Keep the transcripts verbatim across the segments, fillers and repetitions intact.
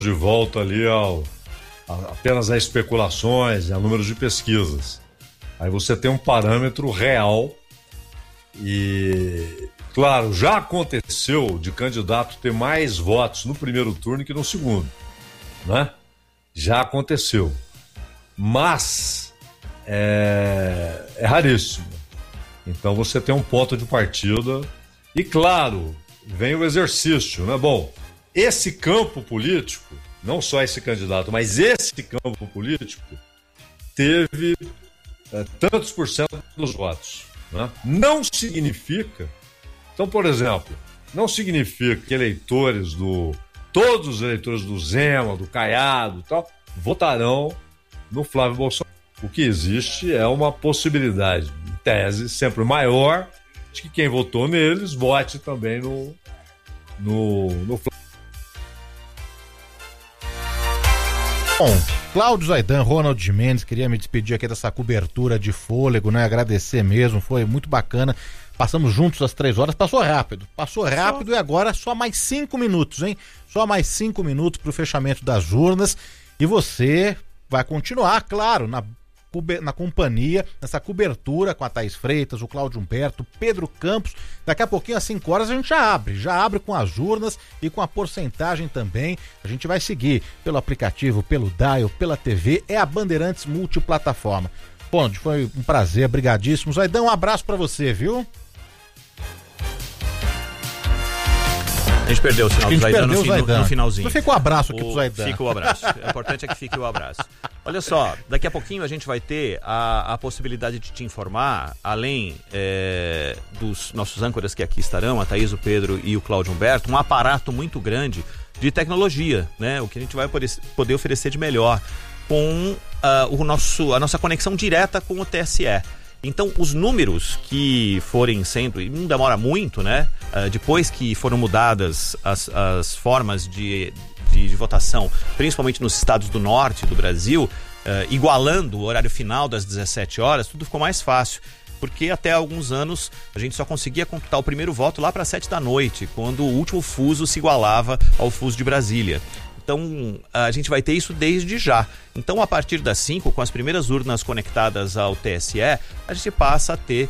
de volta ali ao a, apenas a especulações, a números de pesquisas. Aí você tem um parâmetro real e, claro, já aconteceu de candidato ter mais votos no primeiro turno que no segundo, né? Já aconteceu. Mas é, é raríssimo. Então você tem um ponto de partida e, claro, vem o exercício, né? Bom, esse campo político, não só esse candidato, mas esse campo político teve é, tantos por cento dos votos, né? Não significa, então, por exemplo, não significa que eleitores do, todos os eleitores do Zema, do Caiado e tal, votarão no Flávio Bolsonaro. O que existe é uma possibilidade, em tese, sempre maior, de que quem votou neles vote também no, no, no Flávio. Bom, Cláudio Zaidan, Ronald de Mendes, queria me despedir aqui dessa cobertura de fôlego, né? Agradecer mesmo, foi muito bacana. Passamos juntos às três horas, passou rápido, passou rápido só... e agora só mais cinco minutos, hein? Só mais cinco minutos para o fechamento das urnas e você vai continuar, claro, na, na companhia, nessa cobertura com a Thaís Freitas, o Cláudio Humberto, Pedro Campos. Daqui a pouquinho, às cinco horas, a gente já abre, já abre com as urnas e com a porcentagem também. A gente vai seguir pelo aplicativo, pelo Dial, pela T V, é a Bandeirantes multiplataforma. Bom, foi um prazer, brigadíssimo. Zaidan, um abraço pra você, viu? A gente perdeu o sinal do Zaidan no, no, no finalzinho. Mas fica o abraço aqui o, pro Zaidan. Fica o abraço. O importante é que fique o abraço. Olha só, daqui a pouquinho a gente vai ter a, a possibilidade de te informar, além é, dos nossos âncoras que aqui estarão, a Thaís, o Pedro e o Cláudio Humberto, um aparato muito grande de tecnologia, né? O que a gente vai poder oferecer de melhor com uh, o nosso, a nossa conexão direta com o T S E. Então, os números que forem sendo, e não demora muito, né? Uh, depois que foram mudadas as, as formas de, de, de votação, principalmente nos estados do norte do Brasil, uh, igualando o horário final das dezessete horas, tudo ficou mais fácil. Porque até alguns anos a gente só conseguia computar o primeiro voto lá para sete da noite, quando o último fuso se igualava ao fuso de Brasília. Então, a gente vai ter isso desde já. Então, a partir das cinco, com as primeiras urnas conectadas ao T S E, a gente passa a ter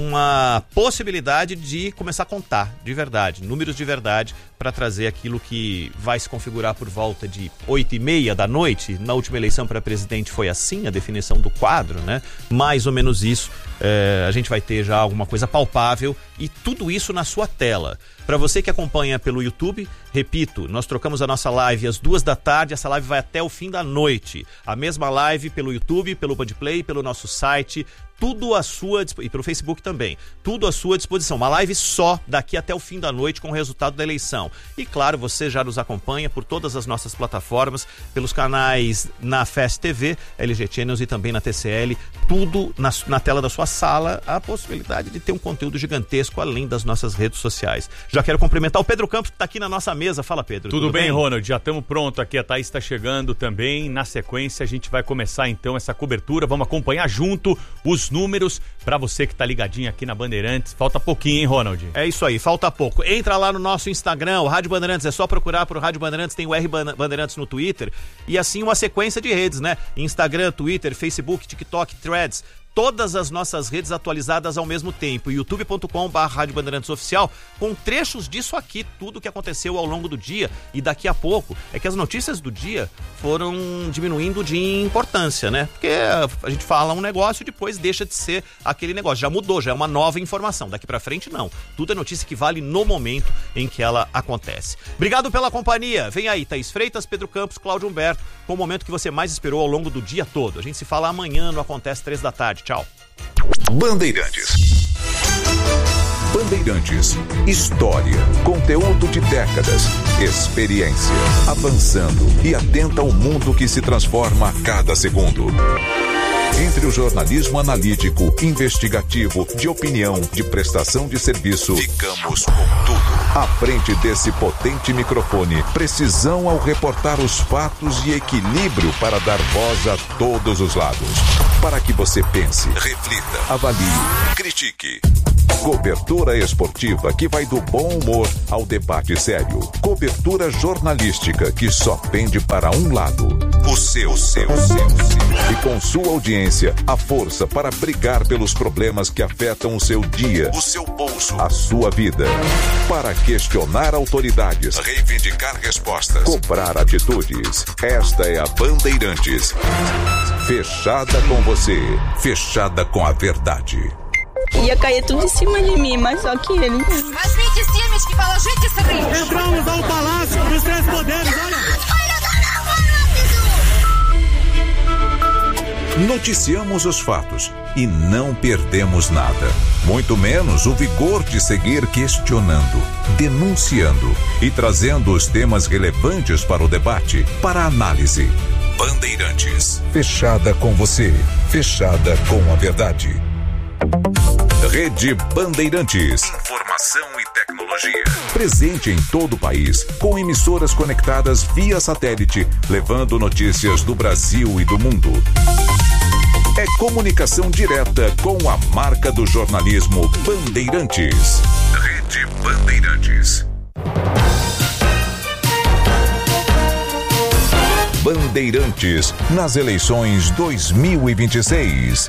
uma possibilidade de começar a contar de verdade, números de verdade, para trazer aquilo que vai se configurar por volta de oito e meia da noite. Na última eleição para presidente foi assim, a definição do quadro, né? Mais ou menos isso. É, a gente vai ter já alguma coisa palpável e tudo isso na sua tela. Para você que acompanha pelo YouTube, repito, nós trocamos a nossa live às duas da tarde, essa live vai até o fim da noite. A mesma live pelo YouTube, pelo Bandplay, pelo nosso site, tudo à sua e pelo Facebook também, tudo à sua disposição. Uma live só daqui até o fim da noite com o resultado da eleição. E claro, você já nos acompanha por todas as nossas plataformas, pelos canais na Fast T V, L G Channels e também na T C L, tudo na, na tela da sua sala, a possibilidade de ter um conteúdo gigantesco além das nossas redes sociais. Já quero cumprimentar o Pedro Campos que está aqui na nossa mesa. Fala, Pedro. Tudo, tudo bem, bem, Ronald? Já estamos prontos aqui, a Thaís está chegando também. Na sequência a gente vai começar então essa cobertura, vamos acompanhar junto os números para você que tá ligadinho aqui na Bandeirantes. Falta pouquinho, hein, Ronald? É isso aí, falta pouco. Entra lá no nosso Instagram, o Rádio Bandeirantes, é só procurar por Rádio Bandeirantes, tem o R Bandeirantes no Twitter e assim uma sequência de redes, né? Instagram, Twitter, Facebook, TikTok, Threads, todas as nossas redes atualizadas ao mesmo tempo, youtube ponto com barra Rádio Bandeirantes Oficial, com trechos disso aqui, tudo que aconteceu ao longo do dia. E daqui a pouco, é que as notícias do dia foram diminuindo de importância, né? Porque a gente fala um negócio e depois deixa de ser aquele negócio, já mudou, já é uma nova informação. Daqui pra frente não, tudo é notícia que vale no momento em que ela acontece. Obrigado pela companhia, vem aí Thaís Freitas, Pedro Campos, Cláudio Humberto, com o momento que você mais esperou ao longo do dia todo. A gente se fala amanhã no Acontece três da tarde. Tchau. Bandeirantes. Bandeirantes. História, conteúdo de décadas, experiência, avançando e atenta ao mundo que se transforma a cada segundo. Entre o jornalismo analítico, investigativo, de opinião, de prestação de serviço, ficamos com tudo. À frente desse potente microfone, precisão ao reportar os fatos e equilíbrio para dar voz a todos os lados. Para que você pense, reflita, avalie, critique. Cobertura esportiva que vai do bom humor ao debate sério. Cobertura jornalística que só pende para um lado. O seu, o seu, o seu, o seu. E com sua audiência, a força para brigar pelos problemas que afetam o seu dia, o seu bolso, a sua vida. Para questionar autoridades, reivindicar respostas, cobrar atitudes. Esta é a Bandeirantes. Fechada com você, fechada com a verdade. Ia cair tudo em cima de mim, mas só que ele... As vinte times que falam, gente, isso aí. Entramos ao Palácio dos Três Poderes, olha. Noticiamos os fatos e não perdemos nada. Muito menos o vigor de seguir questionando, denunciando e trazendo os temas relevantes para o debate, para a análise. Bandeirantes. Fechada com você, fechada com a verdade. Rede Bandeirantes. Informação e tecnologia. Presente em todo o país, com emissoras conectadas via satélite, levando notícias do Brasil e do mundo. É comunicação direta com a marca do jornalismo Bandeirantes. Rede Bandeirantes. Bandeirantes nas eleições dois mil e vinte e seis.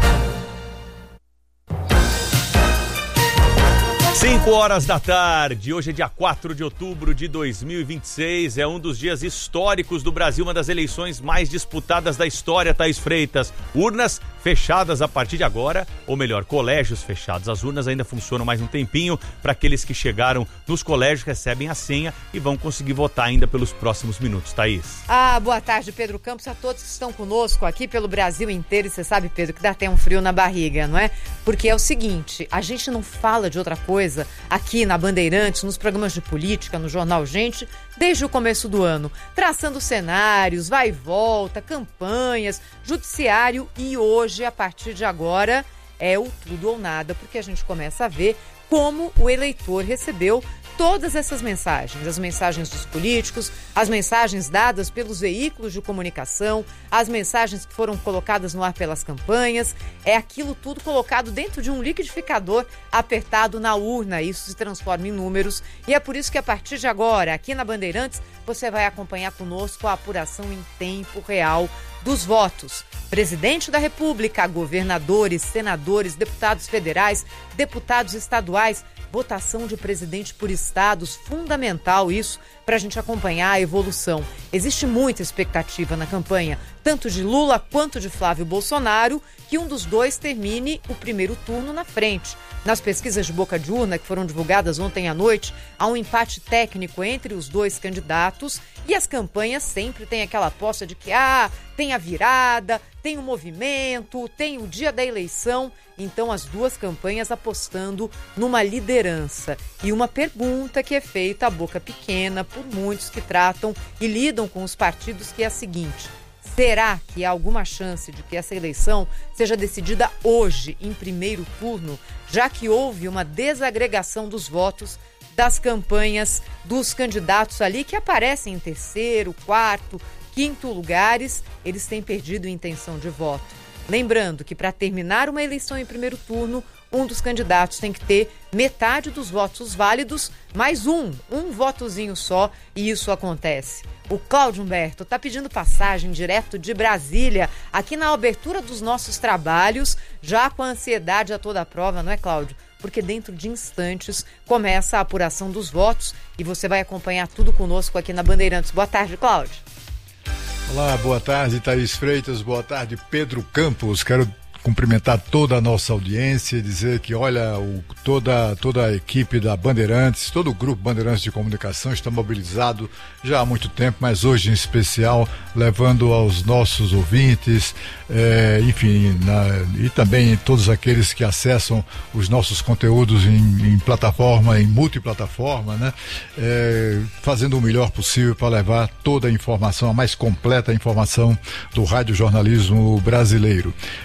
cinco horas da tarde, hoje é dia quatro de outubro de dois mil e vinte e seis, é um dos dias históricos do Brasil, uma das eleições mais disputadas da história, Thaís Freitas. Urnas fechadas a partir de agora, ou melhor, colégios fechados. As urnas ainda funcionam mais um tempinho, para aqueles que chegaram nos colégios, recebem a senha e vão conseguir votar ainda pelos próximos minutos. Thaís. Ah, boa tarde, Pedro Campos, a todos que estão conosco aqui pelo Brasil inteiro. E você sabe, Pedro, que dá até um frio na barriga, não é? Porque é o seguinte, a gente não fala de outra coisa aqui na Bandeirantes, nos programas de política, no Jornal Gente, desde o começo do ano, traçando cenários, vai e volta, campanhas, judiciário, e hoje, a partir de agora, é o tudo ou nada, porque a gente começa a ver como o eleitor recebeu todas essas mensagens, as mensagens dos políticos, as mensagens dadas pelos veículos de comunicação, as mensagens que foram colocadas no ar pelas campanhas, é aquilo tudo colocado dentro de um liquidificador apertado na urna, isso se transforma em números, e é por isso que a partir de agora, aqui na Bandeirantes, você vai acompanhar conosco a apuração em tempo real dos votos. Presidente da República, governadores, senadores, deputados federais, deputados estaduais, votação de presidente por estados, fundamental isso para a gente acompanhar a evolução. Existe muita expectativa na campanha, tanto de Lula quanto de Flávio Bolsonaro, que um dos dois termine o primeiro turno na frente. Nas pesquisas de boca de urna, que foram divulgadas ontem à noite, há um empate técnico entre os dois candidatos e as campanhas sempre têm aquela aposta de que ah, tem a virada, tem o movimento, tem o dia da eleição. Então, as duas campanhas apostando numa liderança. E uma pergunta que é feita à boca pequena por muitos que tratam e lidam com os partidos, que é a seguinte: será que há alguma chance de que essa eleição seja decidida hoje, em primeiro turno, já que houve uma desagregação dos votos das campanhas dos candidatos ali que aparecem em terceiro, quarto, quinto lugares, eles têm perdido intenção de voto? Lembrando que para terminar uma eleição em primeiro turno, um dos candidatos tem que ter metade dos votos válidos, mais um, um votozinho só, e isso acontece. O Cláudio Humberto está pedindo passagem direto de Brasília, aqui na abertura dos nossos trabalhos, já com a ansiedade a toda a prova, não é, Cláudio? Porque dentro de instantes começa a apuração dos votos e você vai acompanhar tudo conosco aqui na Bandeirantes. Boa tarde, Cláudio. Olá, boa tarde, Thaís Freitas, boa tarde, Pedro Campos. Quero cumprimentar toda a nossa audiência e dizer que, olha, o, toda, toda a equipe da Bandeirantes, todo o grupo Bandeirantes de Comunicação está mobilizado já há muito tempo, mas hoje em especial, levando aos nossos ouvintes, é, enfim, na, e também todos aqueles que acessam os nossos conteúdos em, em plataforma, em multiplataforma, né, é, fazendo o melhor possível para levar toda a informação, a mais completa informação do radiojornalismo brasileiro. É,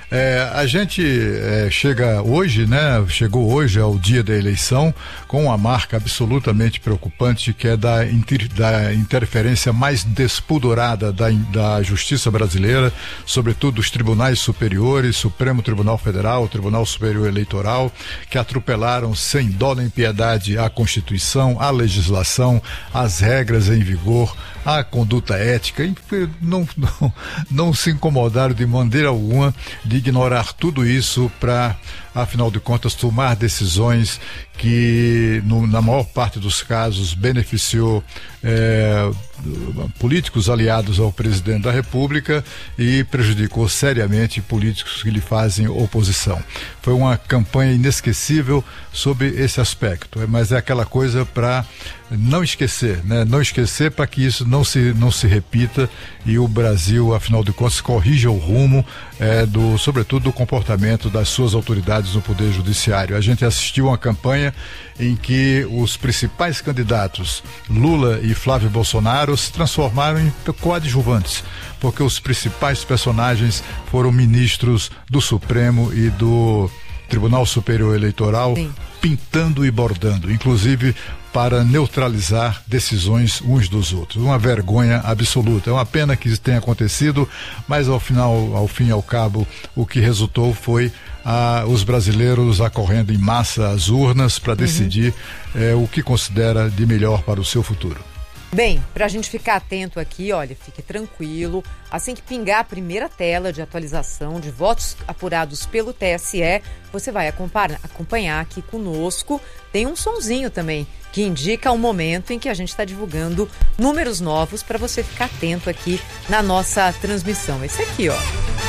Olha, a gente é, chega hoje, né? Chegou hoje ao dia da eleição com uma marca absolutamente preocupante, que é da, inter, da interferência mais despudorada da, da justiça brasileira, sobretudo dos tribunais superiores, Supremo Tribunal Federal, Tribunal Superior Eleitoral, que atropelaram sem dó nem piedade a Constituição, a legislação, as regras em vigor, a conduta ética, e não, não, não se incomodaram de maneira alguma de ignorar tudo isso para, afinal de contas, tomar decisões que, no, na maior parte dos casos, beneficiou é, políticos aliados ao presidente da República e prejudicou seriamente políticos que lhe fazem oposição. Foi uma campanha inesquecível sob esse aspecto, mas é aquela coisa para não esquecer, né? Não esquecer para que isso não se, não se repita e o Brasil, afinal de contas, corrija o rumo, é, do, sobretudo do comportamento das suas autoridades no Poder Judiciário. A gente assistiu uma campanha em que os principais candidatos, Lula e Flávio Bolsonaro, se transformaram em coadjuvantes, porque os principais personagens foram ministros do Supremo e do Tribunal Superior Eleitoral, sim, pintando e bordando, inclusive para neutralizar decisões uns dos outros. Uma vergonha absoluta. É uma pena que isso tenha acontecido, mas ao final, ao fim e ao cabo, o que resultou foi ah, os brasileiros acorrendo em massa às urnas para decidir uhum. eh, o que considera de melhor para o seu futuro. Bem, para a gente ficar atento aqui, olha, fique tranquilo. Assim que pingar a primeira tela de atualização de votos apurados pelo T S E, você vai acompanhar aqui conosco. Tem um sonzinho também que indica o momento em que a gente está divulgando números novos para você ficar atento aqui na nossa transmissão. Esse aqui, ó.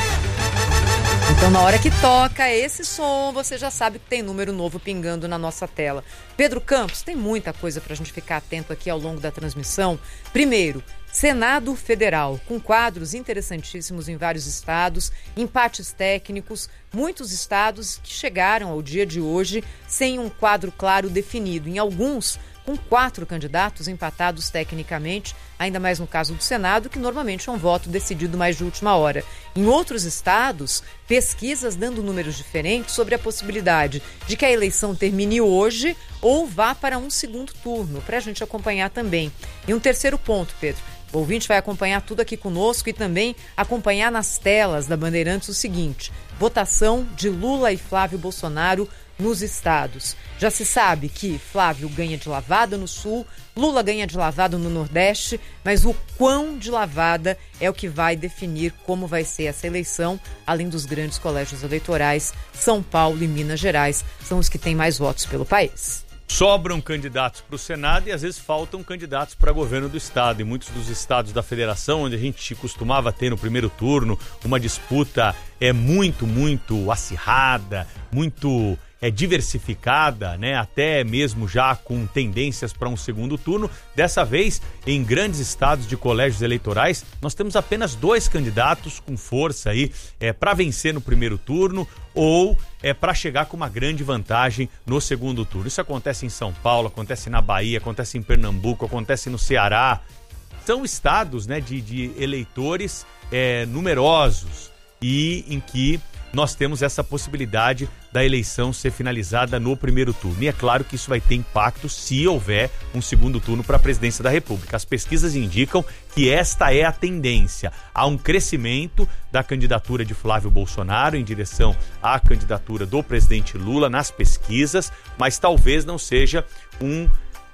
Então, na hora que toca esse som, você já sabe que tem número novo pingando na nossa tela. Pedro Campos, tem muita coisa para a gente ficar atento aqui ao longo da transmissão. Primeiro, Senado Federal, com quadros interessantíssimos em vários estados, empates técnicos, muitos estados que chegaram ao dia de hoje sem um quadro claro definido. Em alguns, com quatro candidatos empatados tecnicamente, ainda mais no caso do Senado, que normalmente é um voto decidido mais de última hora. Em outros estados, pesquisas dando números diferentes sobre a possibilidade de que a eleição termine hoje ou vá para um segundo turno, para a gente acompanhar também. E um terceiro ponto, Pedro. O ouvinte vai acompanhar tudo aqui conosco e também acompanhar nas telas da Bandeirantes o seguinte: votação de Lula e Flávio Bolsonaro nos estados. Já se sabe que Flávio ganha de lavada no Sul, Lula ganha de lavada no Nordeste, mas o quão de lavada é o que vai definir como vai ser essa eleição, além dos grandes colégios eleitorais. São Paulo e Minas Gerais são os que têm mais votos pelo país. Sobram candidatos para o Senado e às vezes faltam candidatos para governo do estado. Em muitos dos estados da federação, onde a gente costumava ter no primeiro turno uma disputa é muito, muito acirrada, muito é, diversificada, né? Até mesmo já com tendências para um segundo turno. Dessa vez, em grandes estados de colégios eleitorais, nós temos apenas dois candidatos com força aí é, para vencer no primeiro turno ou é para chegar com uma grande vantagem no segundo turno. Isso acontece em São Paulo, acontece na Bahia, acontece em Pernambuco, acontece no Ceará. São estados, né, de, de eleitores é, numerosos e em que nós temos essa possibilidade da eleição ser finalizada no primeiro turno. E é claro que isso vai ter impacto se houver um segundo turno para a presidência da República. As pesquisas indicam que esta é a tendência. Há um crescimento da candidatura de Flávio Bolsonaro em direção à candidatura do presidente Lula nas pesquisas, mas talvez não seja um,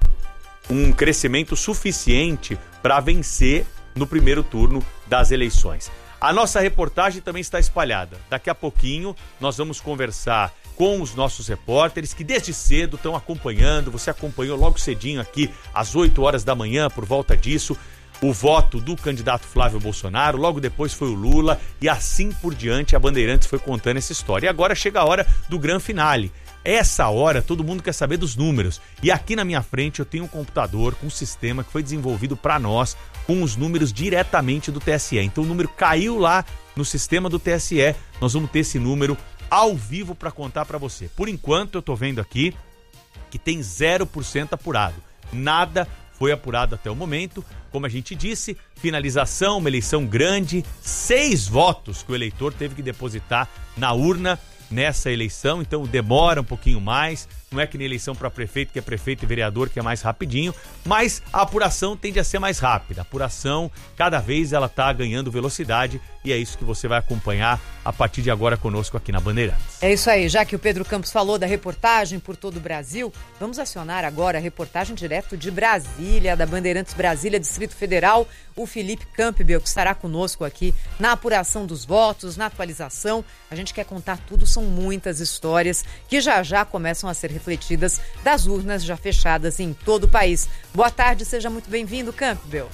um crescimento suficiente para vencer no primeiro turno das eleições. A nossa reportagem também está espalhada. Daqui a pouquinho nós vamos conversar com os nossos repórteres que desde cedo estão acompanhando. Você acompanhou logo cedinho aqui às oito horas da manhã, por volta disso, o voto do candidato Flávio Bolsonaro. Logo depois foi o Lula e assim por diante a Bandeirantes foi contando essa história. E agora chega a hora do grande finale. Essa hora todo mundo quer saber dos números. E aqui na minha frente eu tenho um computador com um sistema que foi desenvolvido para nós com os números diretamente do T S E. Então o número caiu lá no sistema do T S E. Nós vamos ter esse número ao vivo para contar para você. Por enquanto eu tô vendo aqui que tem zero por cento apurado. Nada foi apurado até o momento. Como a gente disse, finalização, uma eleição grande, seis votos que o eleitor teve que depositar na urna nessa eleição, então demora um pouquinho mais, não é que na eleição para prefeito, que é prefeito e vereador, que é mais rapidinho, mas a apuração tende a ser mais rápida. A apuração, cada vez ela está ganhando velocidade e é isso que você vai acompanhar a partir de agora conosco aqui na Bandeirantes. É isso aí, já que o Pedro Campos falou da reportagem por todo o Brasil, vamos acionar agora a reportagem direto de Brasília, da Bandeirantes Brasília, Distrito Federal, o Felipe Campbell, que estará conosco aqui na apuração dos votos, na atualização. A gente quer contar tudo, são muitas histórias que já já começam a ser refletidas das urnas já fechadas em todo o país. Boa tarde, seja muito bem-vindo, Campbell.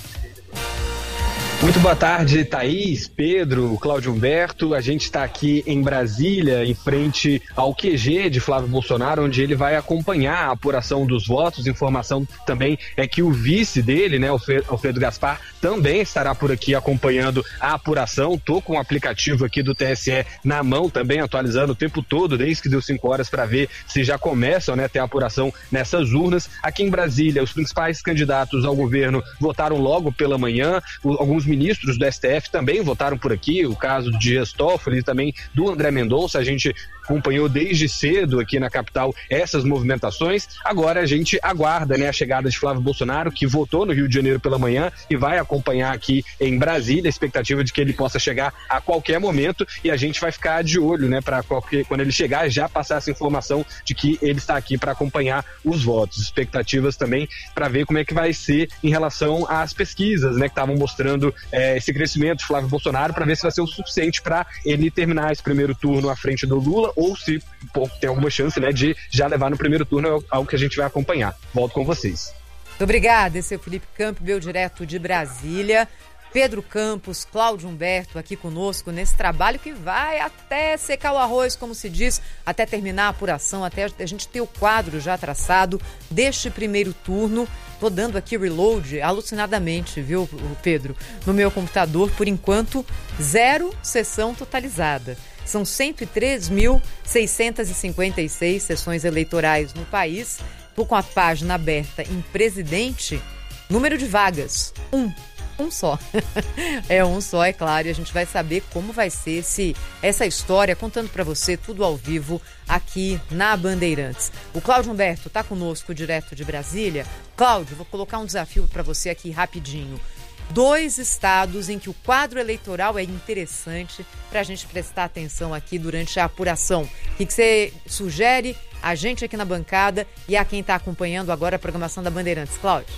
Muito boa tarde, Thaís, Pedro, Cláudio Humberto. A gente está aqui em Brasília, em frente ao Q G de Flávio Bolsonaro, onde ele vai acompanhar a apuração dos votos. Informação também é que o vice dele, né, Alfredo Gaspar, também estará por aqui acompanhando a apuração. Estou com o aplicativo aqui do T S E na mão, também atualizando o tempo todo, desde que deu cinco horas, para ver se já começam, né, a ter a apuração nessas urnas. Aqui em Brasília, os principais candidatos ao governo votaram logo pela manhã. Alguns ministros do S T F também votaram por aqui, o caso de Dias Toffoli e também do André Mendonça. A gente acompanhou desde cedo aqui na capital essas movimentações. Agora a gente aguarda, né, a chegada de Flávio Bolsonaro, que votou no Rio de Janeiro pela manhã e vai acompanhar aqui em Brasília, a expectativa de que ele possa chegar a qualquer momento, e a gente vai ficar de olho, né, para quando ele chegar já passar essa informação de que ele está aqui para acompanhar os votos. Expectativas também para ver como é que vai ser em relação às pesquisas, né, que estavam mostrando é, esse crescimento de Flávio Bolsonaro, para ver se vai ser o suficiente para ele terminar esse primeiro turno à frente do Lula, ou se pô, tem alguma chance, né, de já levar no primeiro turno. É algo que a gente vai acompanhar. Volto com vocês. Muito obrigada, esse é o Felipe Campbell, direto de Brasília. Pedro Campos, Cláudio Humberto aqui conosco nesse trabalho que vai até secar o arroz, como se diz, até terminar a apuração, até a gente ter o quadro já traçado deste primeiro turno. Tô dando aqui reload alucinadamente, viu, Pedro? No meu computador, por enquanto, zero sessão totalizada. São cento e três mil seiscentos e cinquenta e seis sessões eleitorais no país. Estou com a página aberta em presidente. Número de vagas, um. Um só. É um só, é claro, e a gente vai saber como vai ser esse, essa história, contando para você tudo ao vivo aqui na Bandeirantes. O Cláudio Humberto está conosco direto de Brasília. Cláudio, vou colocar um desafio para você aqui rapidinho. Dois estados em que o quadro eleitoral é interessante para a gente prestar atenção aqui durante a apuração. O que, que você sugere a gente aqui na bancada e a quem está acompanhando agora a programação da Bandeirantes? Cláudio?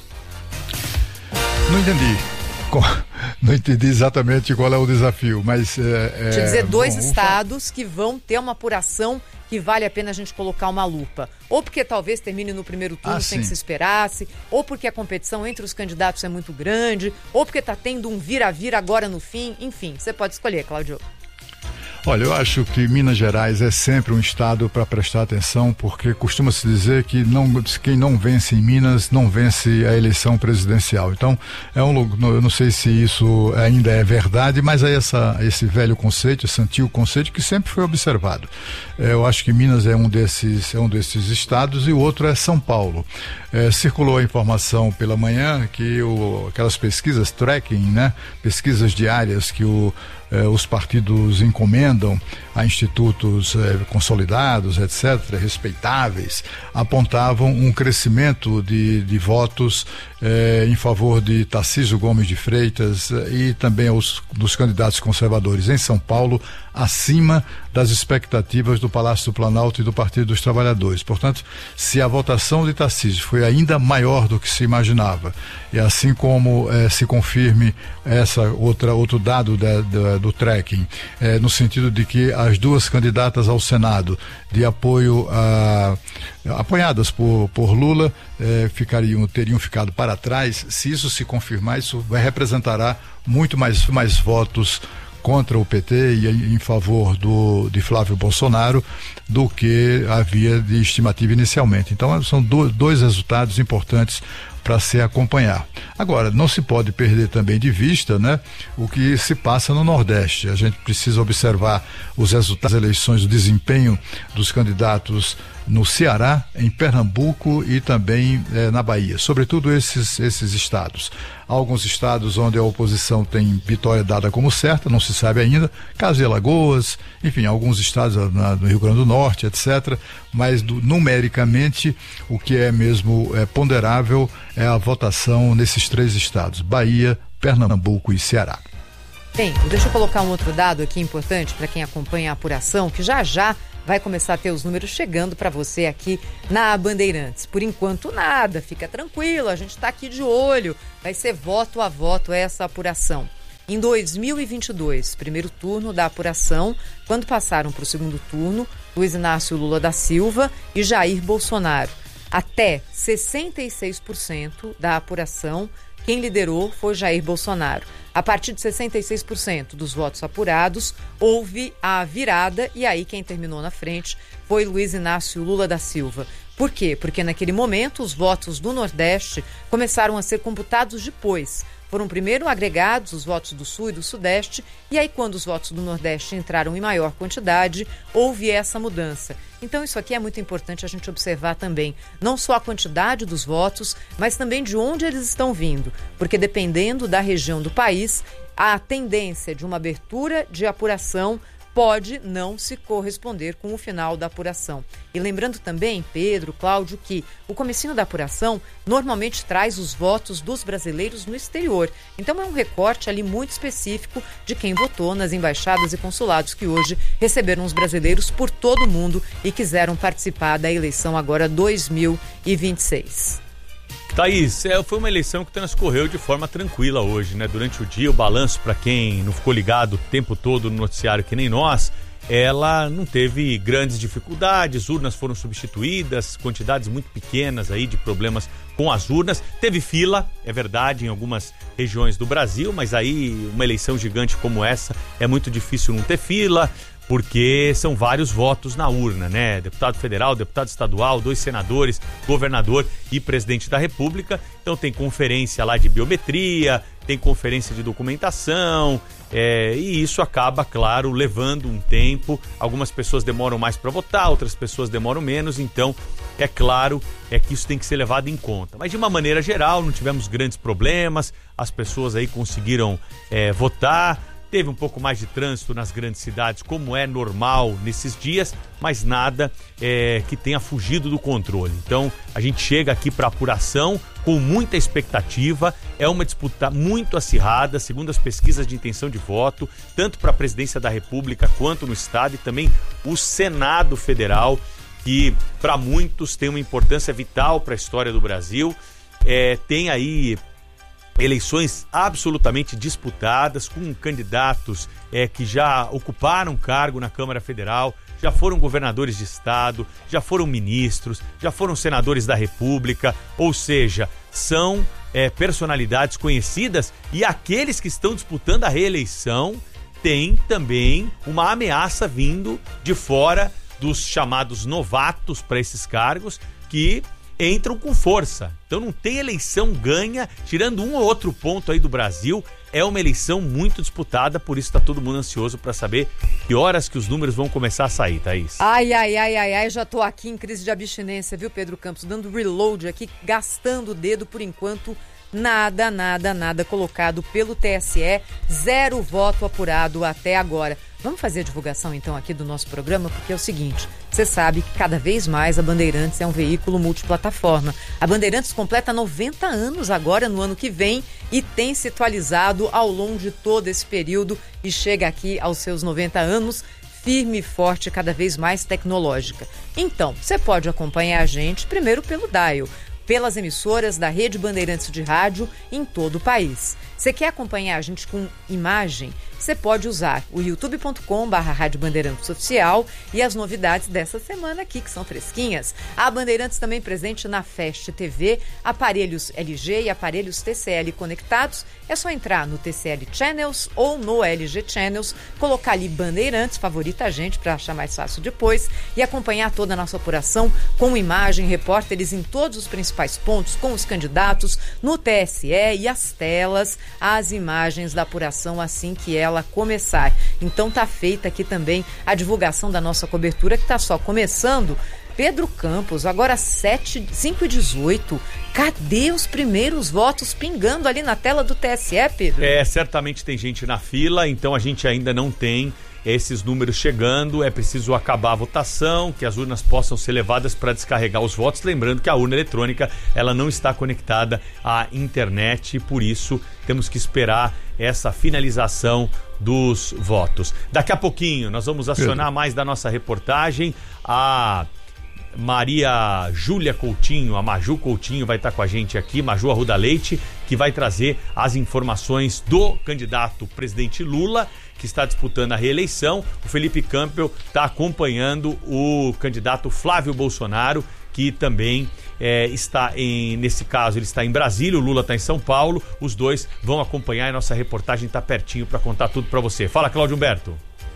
Não entendi. Não entendi exatamente qual é o desafio, mas... É, Deixa eu dizer, dois bom, estados que vão ter uma apuração que vale a pena a gente colocar uma lupa. Ou porque talvez termine no primeiro turno ah, sem sim. que se esperasse, ou porque a competição entre os candidatos é muito grande, ou porque está tendo um vira-vira agora no fim. Enfim, você pode escolher, Cláudio. Olha, eu acho que Minas Gerais é sempre um estado para prestar atenção, porque costuma-se dizer que não, quem não vence em Minas não vence a eleição presidencial. Então, é um, eu não sei se isso ainda é verdade, mas é essa, esse velho conceito, esse antigo conceito que sempre foi observado. Eu acho que Minas é um desses, é um desses estados e o outro é São Paulo. É, circulou a informação pela manhã que o, aquelas pesquisas tracking, né, pesquisas diárias que o Eh, os partidos encomendam a institutos eh, consolidados, etcétera, respeitáveis, apontavam um crescimento de, de votos eh, em favor de Tarcísio Gomes de Freitas eh, e também os, dos candidatos conservadores em São Paulo, acima das expectativas do Palácio do Planalto e do Partido dos Trabalhadores. Portanto, se a votação de Tarcísio foi ainda maior do que se imaginava, e assim como eh, se confirme essa outra, outro dado da, da, do tracking, eh, no sentido de que as duas candidatas ao Senado de apoio a, apoiadas por, por Lula eh, ficariam, teriam ficado para trás. Se isso se confirmar, isso vai representará muito mais, mais votos contra o P T e em favor do, de Flávio Bolsonaro do que havia de estimativa inicialmente. Então são do, dois resultados importantes para se acompanhar. Agora, não se pode perder também de vista, né, o que se passa no Nordeste. A gente precisa observar os resultados das eleições, o desempenho dos candidatos no Ceará, em Pernambuco e também eh, na Bahia, sobretudo esses, esses estados. Há alguns estados onde a oposição tem vitória dada como certa, não se sabe ainda, caso de Alagoas, enfim, alguns estados na, no Rio Grande do Norte, etcétera. Mas do, numericamente o que é mesmo é, ponderável é a votação nesses três estados, Bahia, Pernambuco e Ceará. Bem, deixa eu colocar um outro dado aqui importante para quem acompanha a apuração, que já já vai começar a ter os números chegando para você aqui na Bandeirantes. Por enquanto nada, fica tranquilo, a gente está aqui de olho, vai ser voto a voto essa apuração. Em dois mil e vinte e dois, primeiro turno da apuração, quando passaram para o segundo turno, Luiz Inácio Lula da Silva e Jair Bolsonaro. Até sessenta e seis por cento da apuração, quem liderou foi Jair Bolsonaro. A partir de sessenta e seis por cento dos votos apurados, houve a virada e aí quem terminou na frente foi Luiz Inácio Lula da Silva. Por quê? Porque naquele momento os votos do Nordeste começaram a ser computados depois. Foram primeiro agregados os votos do Sul e do Sudeste, e aí quando os votos do Nordeste entraram em maior quantidade, houve essa mudança. Então isso aqui é muito importante a gente observar também, não só a quantidade dos votos, mas também de onde eles estão vindo, porque dependendo da região do país, a tendência de uma abertura de apuração pode não se corresponder com o final da apuração. E lembrando também, Pedro, Cláudio, que o comecinho da apuração normalmente traz os votos dos brasileiros no exterior. Então é um recorte ali muito específico de quem votou nas embaixadas e consulados que hoje receberam os brasileiros por todo o mundo e quiseram participar da eleição agora dois mil e vinte e seis. Thaís, é, foi uma eleição que transcorreu de forma tranquila hoje, né? Durante o dia, o balanço, para quem não ficou ligado o tempo todo no noticiário que nem nós, ela não teve grandes dificuldades, urnas foram substituídas, quantidades muito pequenas aí de problemas com as urnas. Teve fila, é verdade, em algumas regiões do Brasil, mas aí uma eleição gigante como essa é muito difícil não ter fila, porque são vários votos na urna, né? Deputado federal, deputado estadual, dois senadores, governador e presidente da República. Então tem conferência lá de biometria, tem conferência de documentação, é, e isso acaba, claro, levando um tempo. Algumas pessoas demoram mais para votar, outras pessoas demoram menos, então é claro é que isso tem que ser levado em conta. Mas de uma maneira geral, não tivemos grandes problemas, as pessoas aí conseguiram é, votar. Teve um pouco mais de trânsito nas grandes cidades, como é normal nesses dias, mas nada é, que tenha fugido do controle. Então, a gente chega aqui para apuração com muita expectativa. É uma disputa muito acirrada, segundo as pesquisas de intenção de voto, tanto para a presidência da República quanto no Estado, e também o Senado Federal, que para muitos tem uma importância vital para a história do Brasil. É, tem aí eleições absolutamente disputadas, com candidatos é, que já ocuparam cargo na Câmara Federal, já foram governadores de estado, já foram ministros, já foram senadores da República, ou seja, são é, personalidades conhecidas, e aqueles que estão disputando a reeleição têm também uma ameaça vindo de fora dos chamados novatos para esses cargos, que entram com força. Então não tem eleição ganha, tirando um ou outro ponto aí do Brasil. É uma eleição muito disputada, por isso está todo mundo ansioso para saber que horas que os números vão começar a sair, Thaís. Ai, ai, ai, ai, ai, já tô aqui em crise de abstinência, viu, Pedro Campos? Dando reload aqui, gastando o dedo por enquanto. Nada, nada, nada colocado pelo T S E, zero voto apurado até agora. Vamos fazer a divulgação então aqui do nosso programa, porque é o seguinte, você sabe que cada vez mais a Bandeirantes é um veículo multiplataforma. A Bandeirantes completa noventa anos agora no ano que vem e tem se atualizado ao longo de todo esse período e chega aqui aos seus noventa anos firme e forte, cada vez mais tecnológica. Então, você pode acompanhar a gente primeiro pelo Dial, pelas emissoras da Rede Bandeirantes de Rádio em todo o país. Você quer acompanhar a gente com imagem? Você pode usar o youtube ponto com barra Rádio Bandeirantes Oficial e as novidades dessa semana aqui, que são fresquinhas. A Bandeirantes também presente na Fast T V, aparelhos L G e aparelhos T C L conectados. É só entrar no T C L Channels ou no L G Channels, colocar ali Bandeirantes, favorita a gente para achar mais fácil depois, e acompanhar toda a nossa apuração com imagem, repórteres em todos os principais pontos, com os candidatos, no T S E e as telas, as imagens da apuração assim que ela começar. Então tá feita aqui também a divulgação da nossa cobertura, que tá só começando Pedro Campos, agora sete, cinco e dezoito. Cadê os primeiros votos pingando ali na tela do T S E, Pedro? É, certamente tem gente na fila, então a gente ainda não tem esses números chegando. É preciso acabar a votação, que as urnas possam ser levadas para descarregar os votos. Lembrando que a urna eletrônica, ela não está conectada à internet, por isso temos que esperar essa finalização dos votos. Daqui a pouquinho nós vamos acionar Pedro. mais da nossa reportagem. A Maria Júlia Coutinho, a Maju Coutinho vai estar com a gente aqui, Maju Arruda Leite, que vai trazer as informações do candidato presidente Lula, que está disputando a reeleição. O Felipe Campbell está acompanhando o candidato Flávio Bolsonaro, que também é, está em, nesse caso, ele está em Brasília, o Lula está em São Paulo. Os dois vão acompanhar e nossa reportagem está pertinho para contar tudo para você. Fala, Cláudio Humberto.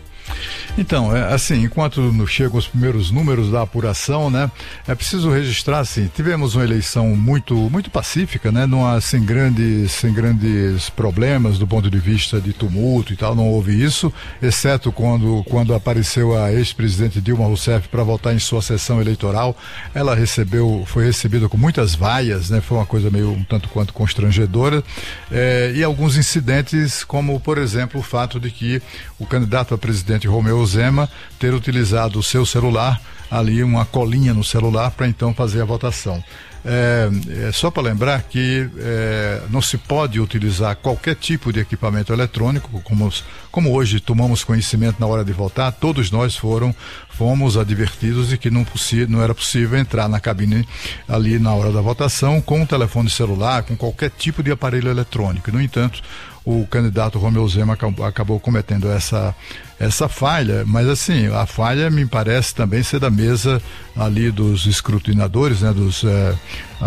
Então, é, assim, enquanto não chegam os primeiros números da apuração, né, é preciso registrar, assim, tivemos uma eleição muito, muito pacífica, né, numa, sem grandes, sem grandes problemas do ponto de vista de tumulto e tal, não houve isso, exceto quando, quando apareceu a ex-presidente Dilma Rousseff para votar em sua sessão eleitoral. Ela recebeu, foi recebida com muitas vaias, né, foi uma coisa meio um tanto quanto constrangedora, é, e alguns incidentes, como, por exemplo, o fato de que o candidato a presidente Romeu Zema ter utilizado o seu celular, ali uma colinha no celular, para então fazer a votação. É, é só para lembrar que é, não se pode utilizar qualquer tipo de equipamento eletrônico, como, como hoje tomamos conhecimento na hora de votar. Todos nós foram, fomos advertidos de que não, possi- não era possível entrar na cabine ali na hora da votação com um telefone celular, com qualquer tipo de aparelho eletrônico. No entanto, o candidato Romeu Zema acabou, acabou cometendo essa, essa falha, mas assim, a falha me parece também ser da mesa ali dos escrutinadores, né, dos, é,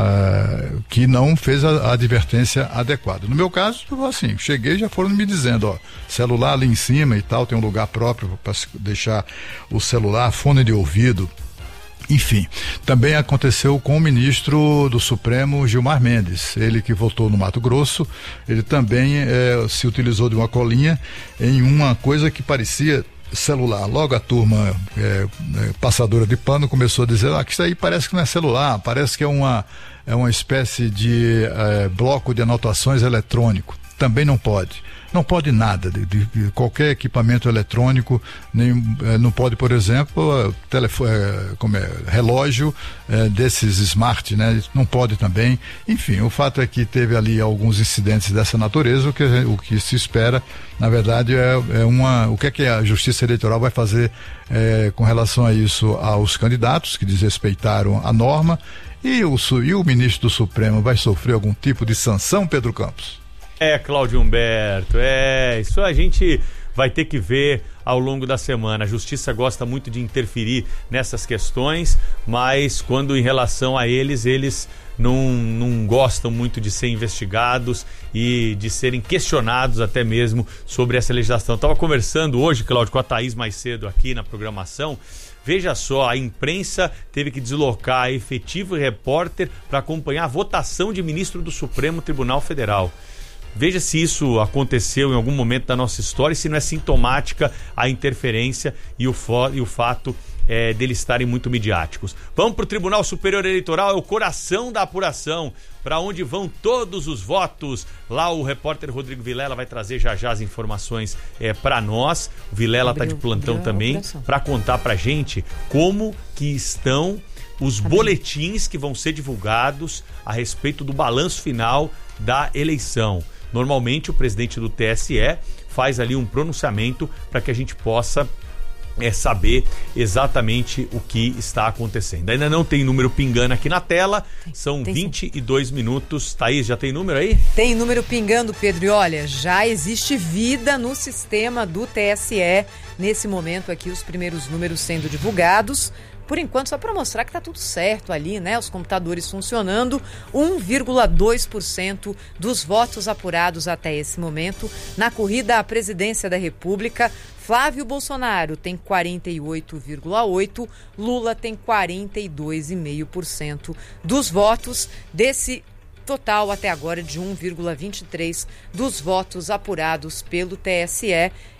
é, que não fez a, a advertência adequada. No meu caso, assim, cheguei e já foram me dizendo, ó, celular ali em cima e tal, tem um lugar próprio para deixar o celular, fone de ouvido. Enfim, também aconteceu com o ministro do Supremo, Gilmar Mendes, ele que votou no Mato Grosso. Ele também é, se utilizou de uma colinha em uma coisa que parecia celular. Logo a turma é, é, passadora de pano começou a dizer, ah, que isso aí parece que não é celular, parece que é uma, é uma espécie de é, bloco de anotações eletrônico. Também não pode. Não pode nada, de, de, de qualquer equipamento eletrônico, nem, eh, não pode, por exemplo, telefone, eh, como é, relógio eh, desses smart, né? Não pode também. Enfim, o fato é que teve ali alguns incidentes dessa natureza. O que, o que se espera, na verdade, é, é uma. O que é que a Justiça Eleitoral vai fazer eh, com relação a isso aos candidatos que desrespeitaram a norma, e o, e o ministro do Supremo vai sofrer algum tipo de sanção, Pedro Campos? É, Cláudio Humberto, é, isso a gente vai ter que ver ao longo da semana. A Justiça gosta muito de interferir nessas questões, mas quando em relação a eles, eles não, não gostam muito de ser investigados e de serem questionados até mesmo sobre essa legislação. Eu estava conversando hoje, Cláudio, com a Thaís mais cedo aqui na programação. Veja só, a imprensa teve que deslocar efetivo repórter para acompanhar a votação de ministro do Supremo Tribunal Federal. Veja se isso aconteceu em algum momento da nossa história e se não é sintomática a interferência e o, fo- e o fato é, deles estarem muito midiáticos. Vamos para o Tribunal Superior Eleitoral, é o coração da apuração, para onde vão todos os votos. Lá o repórter Rodrigo Vilela vai trazer já já as informações é, para nós. O Vilela está de plantão também para contar para gente como que estão os boletins que vão ser divulgados a respeito do balanço final da eleição. Normalmente o presidente do T S E faz ali um pronunciamento para que a gente possa é, saber exatamente o que está acontecendo. Ainda não tem número pingando aqui na tela, são tem, vinte e dois sim. minutos. Thaís, já tem número aí? Tem número pingando, Pedro, e olha, já existe vida no sistema do T S E. Nesse momento aqui, os primeiros números sendo divulgados. Por enquanto, só para mostrar que está tudo certo ali, né? Os computadores funcionando, um vírgula dois por cento dos votos apurados até esse momento. Na corrida à presidência da República, Flávio Bolsonaro tem quarenta e oito vírgula oito por cento, Lula tem quarenta e dois vírgula cinco por cento dos votos. Desse total até agora de um vírgula vinte e três por cento dos votos apurados pelo T S E.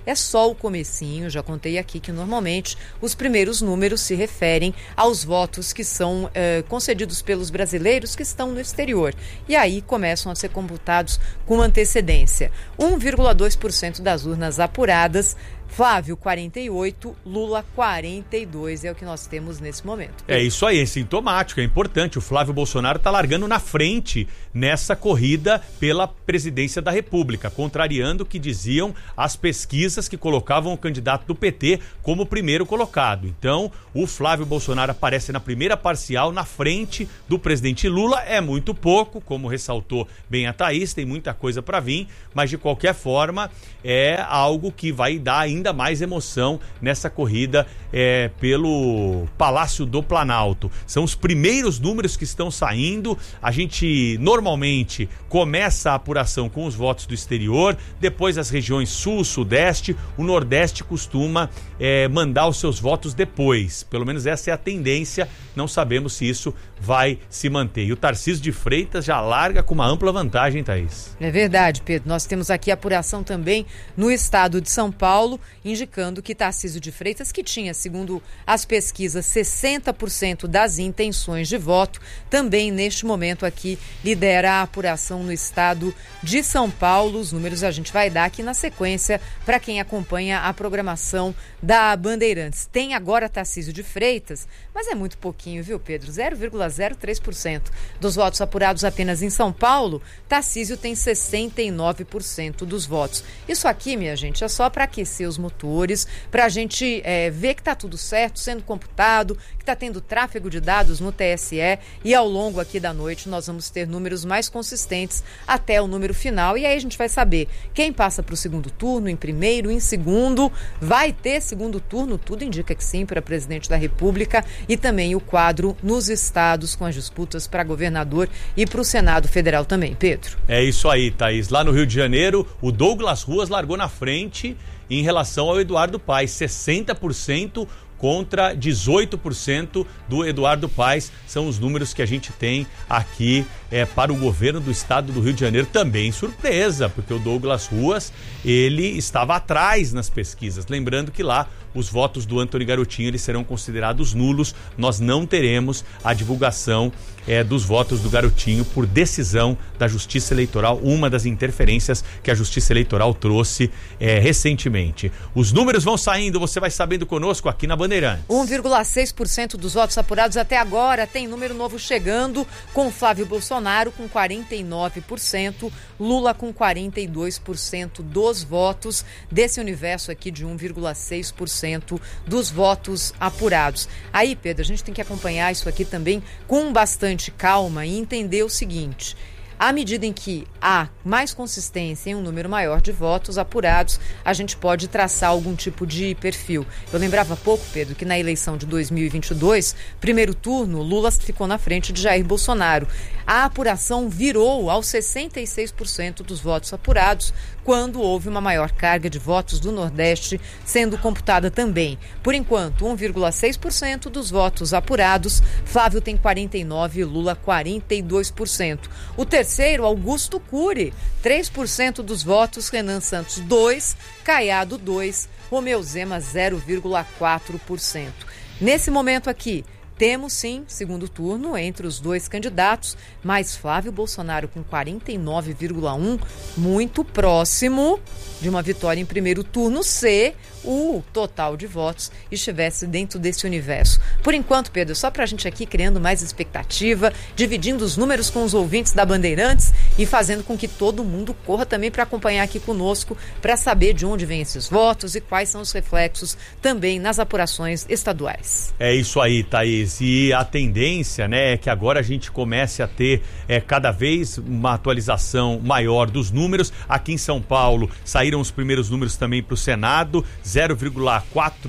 é só o comecinho. Já contei aqui que normalmente os primeiros números se referem aos votos que são eh, concedidos pelos brasileiros que estão no exterior. E aí começam a ser computados com antecedência. um vírgula dois por cento das urnas apuradas, Flávio, quarenta e oito, Lula, quarenta e dois, é o que nós temos nesse momento. É isso aí, é sintomático, é importante. O Flávio Bolsonaro está largando na frente nessa corrida pela presidência da República, contrariando o que diziam as pesquisas que colocavam o candidato do P T como primeiro colocado. Então, o Flávio Bolsonaro aparece na primeira parcial, na frente do presidente Lula. É muito pouco, como ressaltou bem a Thaís, tem muita coisa para vir, mas de qualquer forma é algo que vai dar ainda ainda mais emoção nessa corrida é, pelo Palácio do Planalto. São os primeiros números que estão saindo. A gente normalmente começa a apuração com os votos do exterior, depois as regiões sul, sudeste, o nordeste costuma é, mandar os seus votos depois. Pelo menos essa é a tendência, não sabemos se isso vai se manter. E o Tarcísio de Freitas já larga com uma ampla vantagem, Thaís. É verdade, Pedro. Nós temos aqui a apuração também no estado de São Paulo, indicando que Tarcísio de Freitas, que tinha, segundo as pesquisas, sessenta por cento das intenções de voto, também neste momento aqui lidera a apuração no estado de São Paulo. Os números a gente vai dar aqui na sequência para quem acompanha a programação da Bandeirantes. Tem agora Tarcísio de Freitas, mas é muito pouquinho, viu, Pedro? zero vírgula zero três por cento dos votos apurados apenas em São Paulo. Tarcísio tem sessenta e nove por cento dos votos. Isso aqui, minha gente, é só para aquecer os motores, para a gente é, ver que está tudo certo, sendo computado, que está tendo tráfego de dados no T S E, e ao longo aqui da noite nós vamos ter números mais consistentes até o número final, e aí a gente vai saber quem passa para o segundo turno, em primeiro, em segundo. Vai ter segundo turno, tudo indica que sim, para presidente da República, e também o quadro nos estados com as disputas para governador e para o Senado Federal também, Pedro. É isso aí, Thaís. Lá no Rio de Janeiro, o Douglas Ruas largou na frente em relação ao Eduardo Paes, sessenta por cento contra dezoito por cento do Eduardo Paes. São os números que a gente tem aqui é, para o governo do estado do Rio de Janeiro. Também surpresa, porque o Douglas Ruas, ele estava atrás nas pesquisas. Lembrando que lá os votos do Antony Garotinho, eles serão considerados nulos. Nós não teremos a divulgação é, dos votos do Garotinho por decisão da Justiça Eleitoral, uma das interferências que a Justiça Eleitoral trouxe é, recentemente. Os números vão saindo, você vai sabendo conosco aqui na Bandeirantes. um vírgula seis por cento dos votos apurados até agora. Tem número novo chegando, com Flávio Bolsonaro com quarenta e nove por cento, Lula com quarenta e dois por cento dos votos, desse universo aqui de um vírgula seis por cento dos votos apurados. Aí, Pedro, a gente tem que acompanhar isso aqui também com bastante calma e entender o seguinte: à medida em que há mais consistência em um número maior de votos apurados, a gente pode traçar algum tipo de perfil. Eu lembrava há pouco, Pedro, que na eleição de dois mil e vinte e dois, primeiro turno, Lula ficou na frente de Jair Bolsonaro. A apuração virou aos sessenta e seis por cento dos votos apurados, quando houve uma maior carga de votos do Nordeste sendo computada também. Por enquanto, um vírgula seis por cento dos votos apurados, Flávio tem quarenta e nove por cento e Lula quarenta e dois por cento. O terceiro, Augusto Cury, três por cento dos votos, Renan Santos dois por cento, Caiado dois por cento, Romeu Zema zero vírgula quatro por cento. Nesse momento aqui, temos sim segundo turno entre os dois candidatos, mas Flávio Bolsonaro com quarenta e nove vírgula um por cento, muito próximo de uma vitória em primeiro turno, se o total de votos estivesse dentro desse universo. Por enquanto, Pedro, só para a gente aqui criando mais expectativa, dividindo os números com os ouvintes da Bandeirantes e fazendo com que todo mundo corra também para acompanhar aqui conosco, para saber de onde vêm esses votos e quais são os reflexos também nas apurações estaduais. É isso aí, Thaís. E a tendência, né, é que agora a gente comece a ter é, cada vez uma atualização maior dos números. Aqui em São Paulo saíram os primeiros números também para o Senado, zero vírgula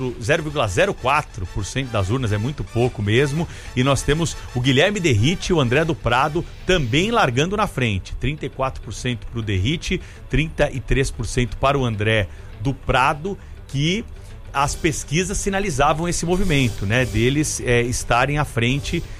zero quatro por cento das urnas, é muito pouco mesmo. E nós temos o Guilherme Derrite e o André do Prado também largando na frente, trinta e quatro por cento para o Derrite, trinta e três por cento para o André do Prado, que as pesquisas sinalizavam esse movimento, né, deles é, estarem à frente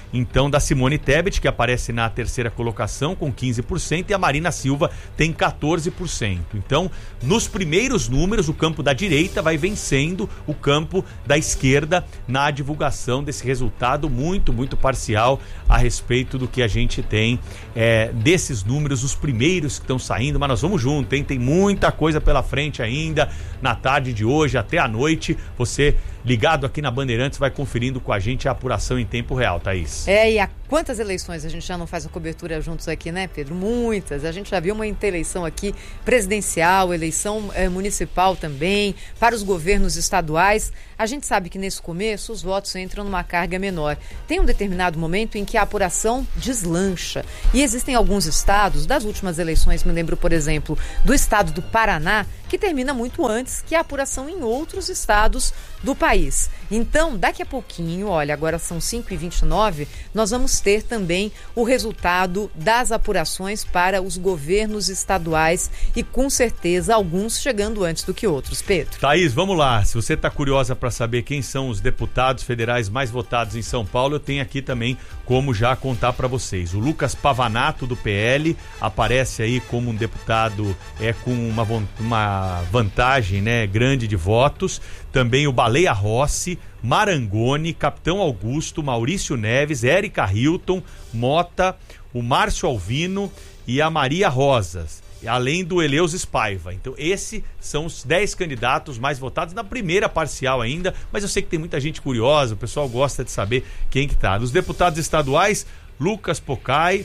então, da Simone Tebet, que aparece na terceira colocação com quinze por cento, e a Marina Silva tem quatorze por cento. Então, nos primeiros números, o campo da direita vai vencendo o campo da esquerda na divulgação desse resultado muito, muito parcial a respeito do que a gente tem é, desses números, os primeiros que estão saindo, mas nós vamos junto, hein? Tem muita coisa pela frente ainda, na tarde de hoje até a noite. Você ligado aqui na Bandeirantes vai conferindo com a gente a apuração em tempo real, Thaís. É, e há quantas eleições a gente já não faz a cobertura juntos aqui, né, Pedro? Muitas. A gente já viu uma eleição aqui presidencial, eleição é, municipal também, para os governos estaduais. A gente sabe que nesse começo os votos entram numa carga menor. Tem um determinado momento em que a apuração deslancha. E existem alguns estados, das últimas eleições, me lembro, por exemplo, do estado do Paraná, que termina muito antes que a apuração em outros estados do país. Então, daqui a pouquinho, olha, agora são cinco e vinte e nove, nós vamos ter também o resultado das apurações para os governos estaduais e, com certeza, alguns chegando antes do que outros. Pedro. Thaís, vamos lá. Se você está curiosa para saber quem são os deputados federais mais votados em São Paulo, eu tenho aqui também como já contar para vocês. O Lucas Pavanato, do P L, aparece aí como um deputado é, com uma, uma vantagem, né, grande de votos. Também o Baleia Rossi, Marangoni, Capitão Augusto, Maurício Neves, Érica Hilton, Mota, o Márcio Alvino e a Maria Rosas, além do Eleus Spaiva. Então esses são os dez candidatos mais votados na primeira parcial ainda, mas eu sei que tem muita gente curiosa, o pessoal gosta de saber quem que tá. Dos deputados estaduais, Lucas Pocai,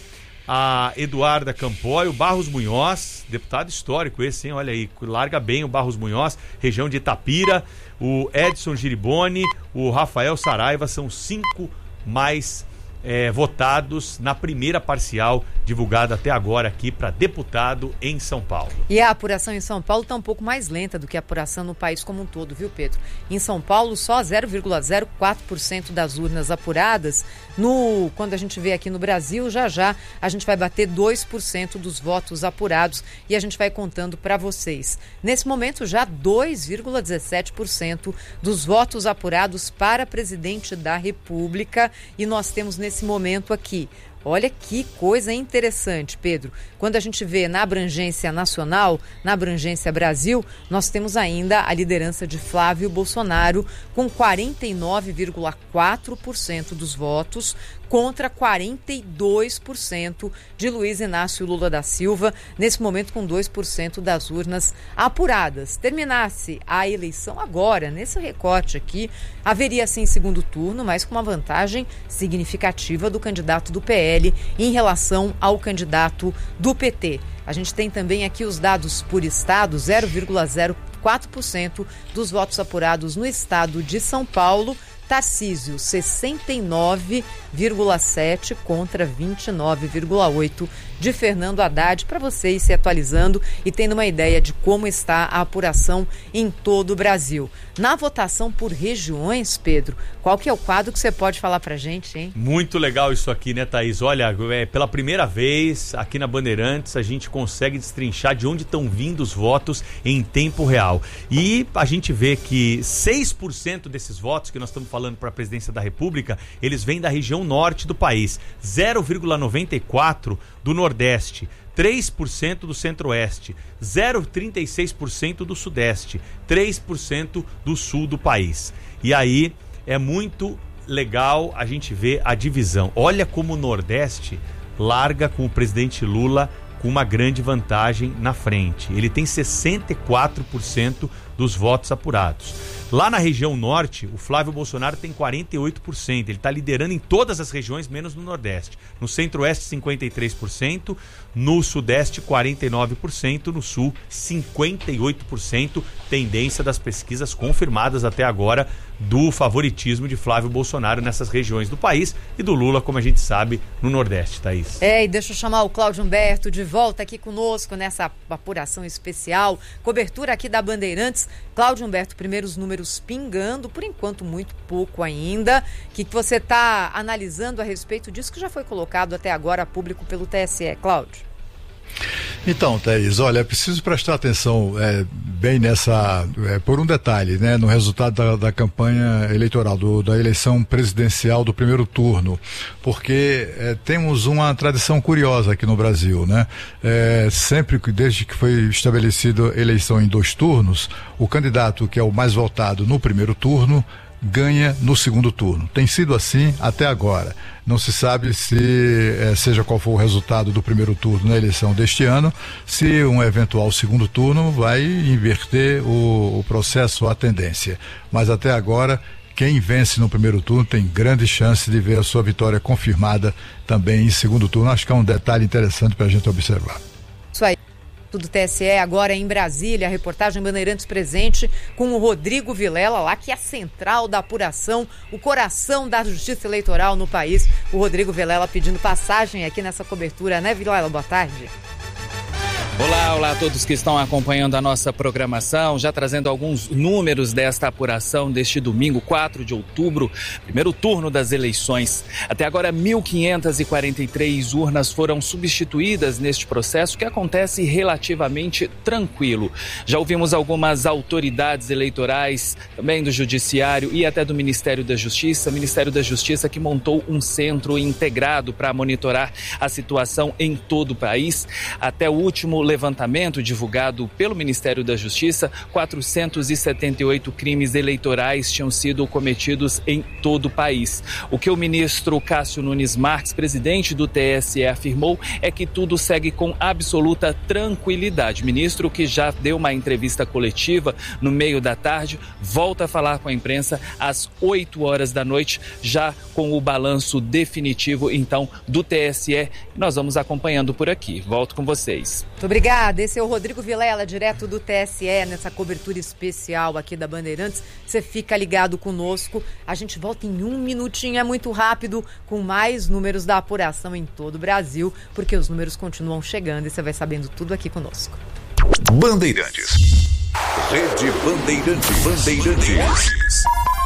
a Eduarda Campoy, o Barros Munhoz, deputado histórico esse, hein? Olha aí, larga bem o Barros Munhoz, região de Itapira, o Edson Giriboni, o Rafael Saraiva, são cinco mais é, votados na primeira parcial divulgada até agora aqui para deputado em São Paulo. E a apuração em São Paulo está um pouco mais lenta do que a apuração no país como um todo, viu, Pedro? Em São Paulo, só zero vírgula zero quatro por cento das urnas apuradas. No, quando a gente vê aqui no Brasil, já já a gente vai bater dois por cento dos votos apurados e a gente vai contando para vocês. Nesse momento, já dois vírgula dezessete por cento dos votos apurados para presidente da República, e nós temos nesse momento aqui. Olha que coisa interessante, Pedro. Quando a gente vê na abrangência nacional, na abrangência Brasil, nós temos ainda a liderança de Flávio Bolsonaro com quarenta e nove vírgula quatro por cento dos votos contra quarenta e dois por cento de Luiz Inácio Lula da Silva, nesse momento com dois por cento das urnas apuradas. Terminasse a eleição agora, nesse recorte aqui, haveria sim segundo turno, mas com uma vantagem significativa do candidato do P L em relação ao candidato do P T. A gente tem também aqui os dados por estado, zero vírgula zero quatro por cento dos votos apurados no estado de São Paulo. Tarcísio, sessenta e nove vírgula sete contra vinte e nove vírgula oito de Fernando Haddad, para você ir se atualizando e tendo uma ideia de como está a apuração em todo o Brasil. Na votação por regiões, Pedro, qual que é o quadro que você pode falar pra gente, hein? Muito legal isso aqui, né, Thaís? Olha, é, pela primeira vez aqui na Bandeirantes a gente consegue destrinchar de onde estão vindo os votos em tempo real. E a gente vê que seis por cento desses votos que nós estamos falando para a presidência da República, eles vêm da região norte do país, zero vírgula noventa e quatro por cento do Nordeste, três por cento do Centro-Oeste, zero vírgula trinta e seis por cento do Sudeste, três por cento do Sul do país. E aí é muito legal a gente ver a divisão. Olha como o Nordeste larga com o presidente Lula com uma grande vantagem na frente. Ele tem sessenta e quatro por cento dos votos apurados. Lá na região norte, o Flávio Bolsonaro tem quarenta e oito por cento. Ele está liderando em todas as regiões, menos no Nordeste. No Centro-Oeste, cinquenta e três por cento. No Sudeste, quarenta e nove por cento. No Sul, cinquenta e oito por cento. Tendência das pesquisas confirmadas até agora do favoritismo de Flávio Bolsonaro nessas regiões do país e do Lula, como a gente sabe, no Nordeste, Thaís. É, e deixa eu chamar o Cláudio Humberto de volta aqui conosco nessa apuração especial, cobertura aqui da Bandeirantes. Cláudio Humberto, primeiros números pingando, por enquanto muito pouco ainda. O que, que você está analisando a respeito disso que já foi colocado até agora a público pelo T S E, Cláudio? Então, Thaís, olha, é preciso prestar atenção é, bem nessa, é, por um detalhe, né, no resultado da, da campanha eleitoral, do, da eleição presidencial do primeiro turno, porque é, temos uma tradição curiosa aqui no Brasil, né? É, sempre que, desde que foi estabelecida a eleição em dois turnos, o candidato que é o mais votado no primeiro turno ganha no segundo turno. Tem sido assim até agora. Não se sabe se, eh, seja qual for o resultado do primeiro turno na eleição deste ano, se um eventual segundo turno vai inverter o, o processo, a tendência. Mas até agora, quem vence no primeiro turno tem grande chance de ver a sua vitória confirmada também em segundo turno. Acho que é um detalhe interessante para a gente observar. Isso aí. Do T S E agora em Brasília, a reportagem Bandeirantes presente com o Rodrigo Vilela, lá que é a central da apuração, o coração da justiça eleitoral no país. O Rodrigo Vilela pedindo passagem aqui nessa cobertura, né, Vilela? Boa tarde. Olá, olá a todos que estão acompanhando a nossa programação, já trazendo alguns números desta apuração deste domingo, quatro de outubro, primeiro turno das eleições. Até agora, mil quinhentas e quarenta e três urnas foram substituídas neste processo, que acontece relativamente tranquilo. Já ouvimos algumas autoridades eleitorais, também do Judiciário e até do Ministério da Justiça, Ministério da Justiça que montou um centro integrado para monitorar a situação em todo o país. Até o último levantamento divulgado pelo Ministério da Justiça, quatrocentos e setenta e oito crimes eleitorais tinham sido cometidos em todo o país. O que o ministro Cássio Nunes Marques, presidente do T S E, afirmou é que tudo segue com absoluta tranquilidade. O ministro, que já deu uma entrevista coletiva no meio da tarde, volta a falar com a imprensa às oito horas da noite, já com o balanço definitivo, então, do T S E. Nós vamos acompanhando por aqui. Volto com vocês. Muito obrigada. Esse é o Rodrigo Vilela, direto do T S E, nessa cobertura especial aqui da Bandeirantes. Você fica ligado conosco. A gente volta em um minutinho, é muito rápido, com mais números da apuração em todo o Brasil, porque os números continuam chegando e você vai sabendo tudo aqui conosco. Bandeirantes. Rede Bandeirantes. Bandeirantes.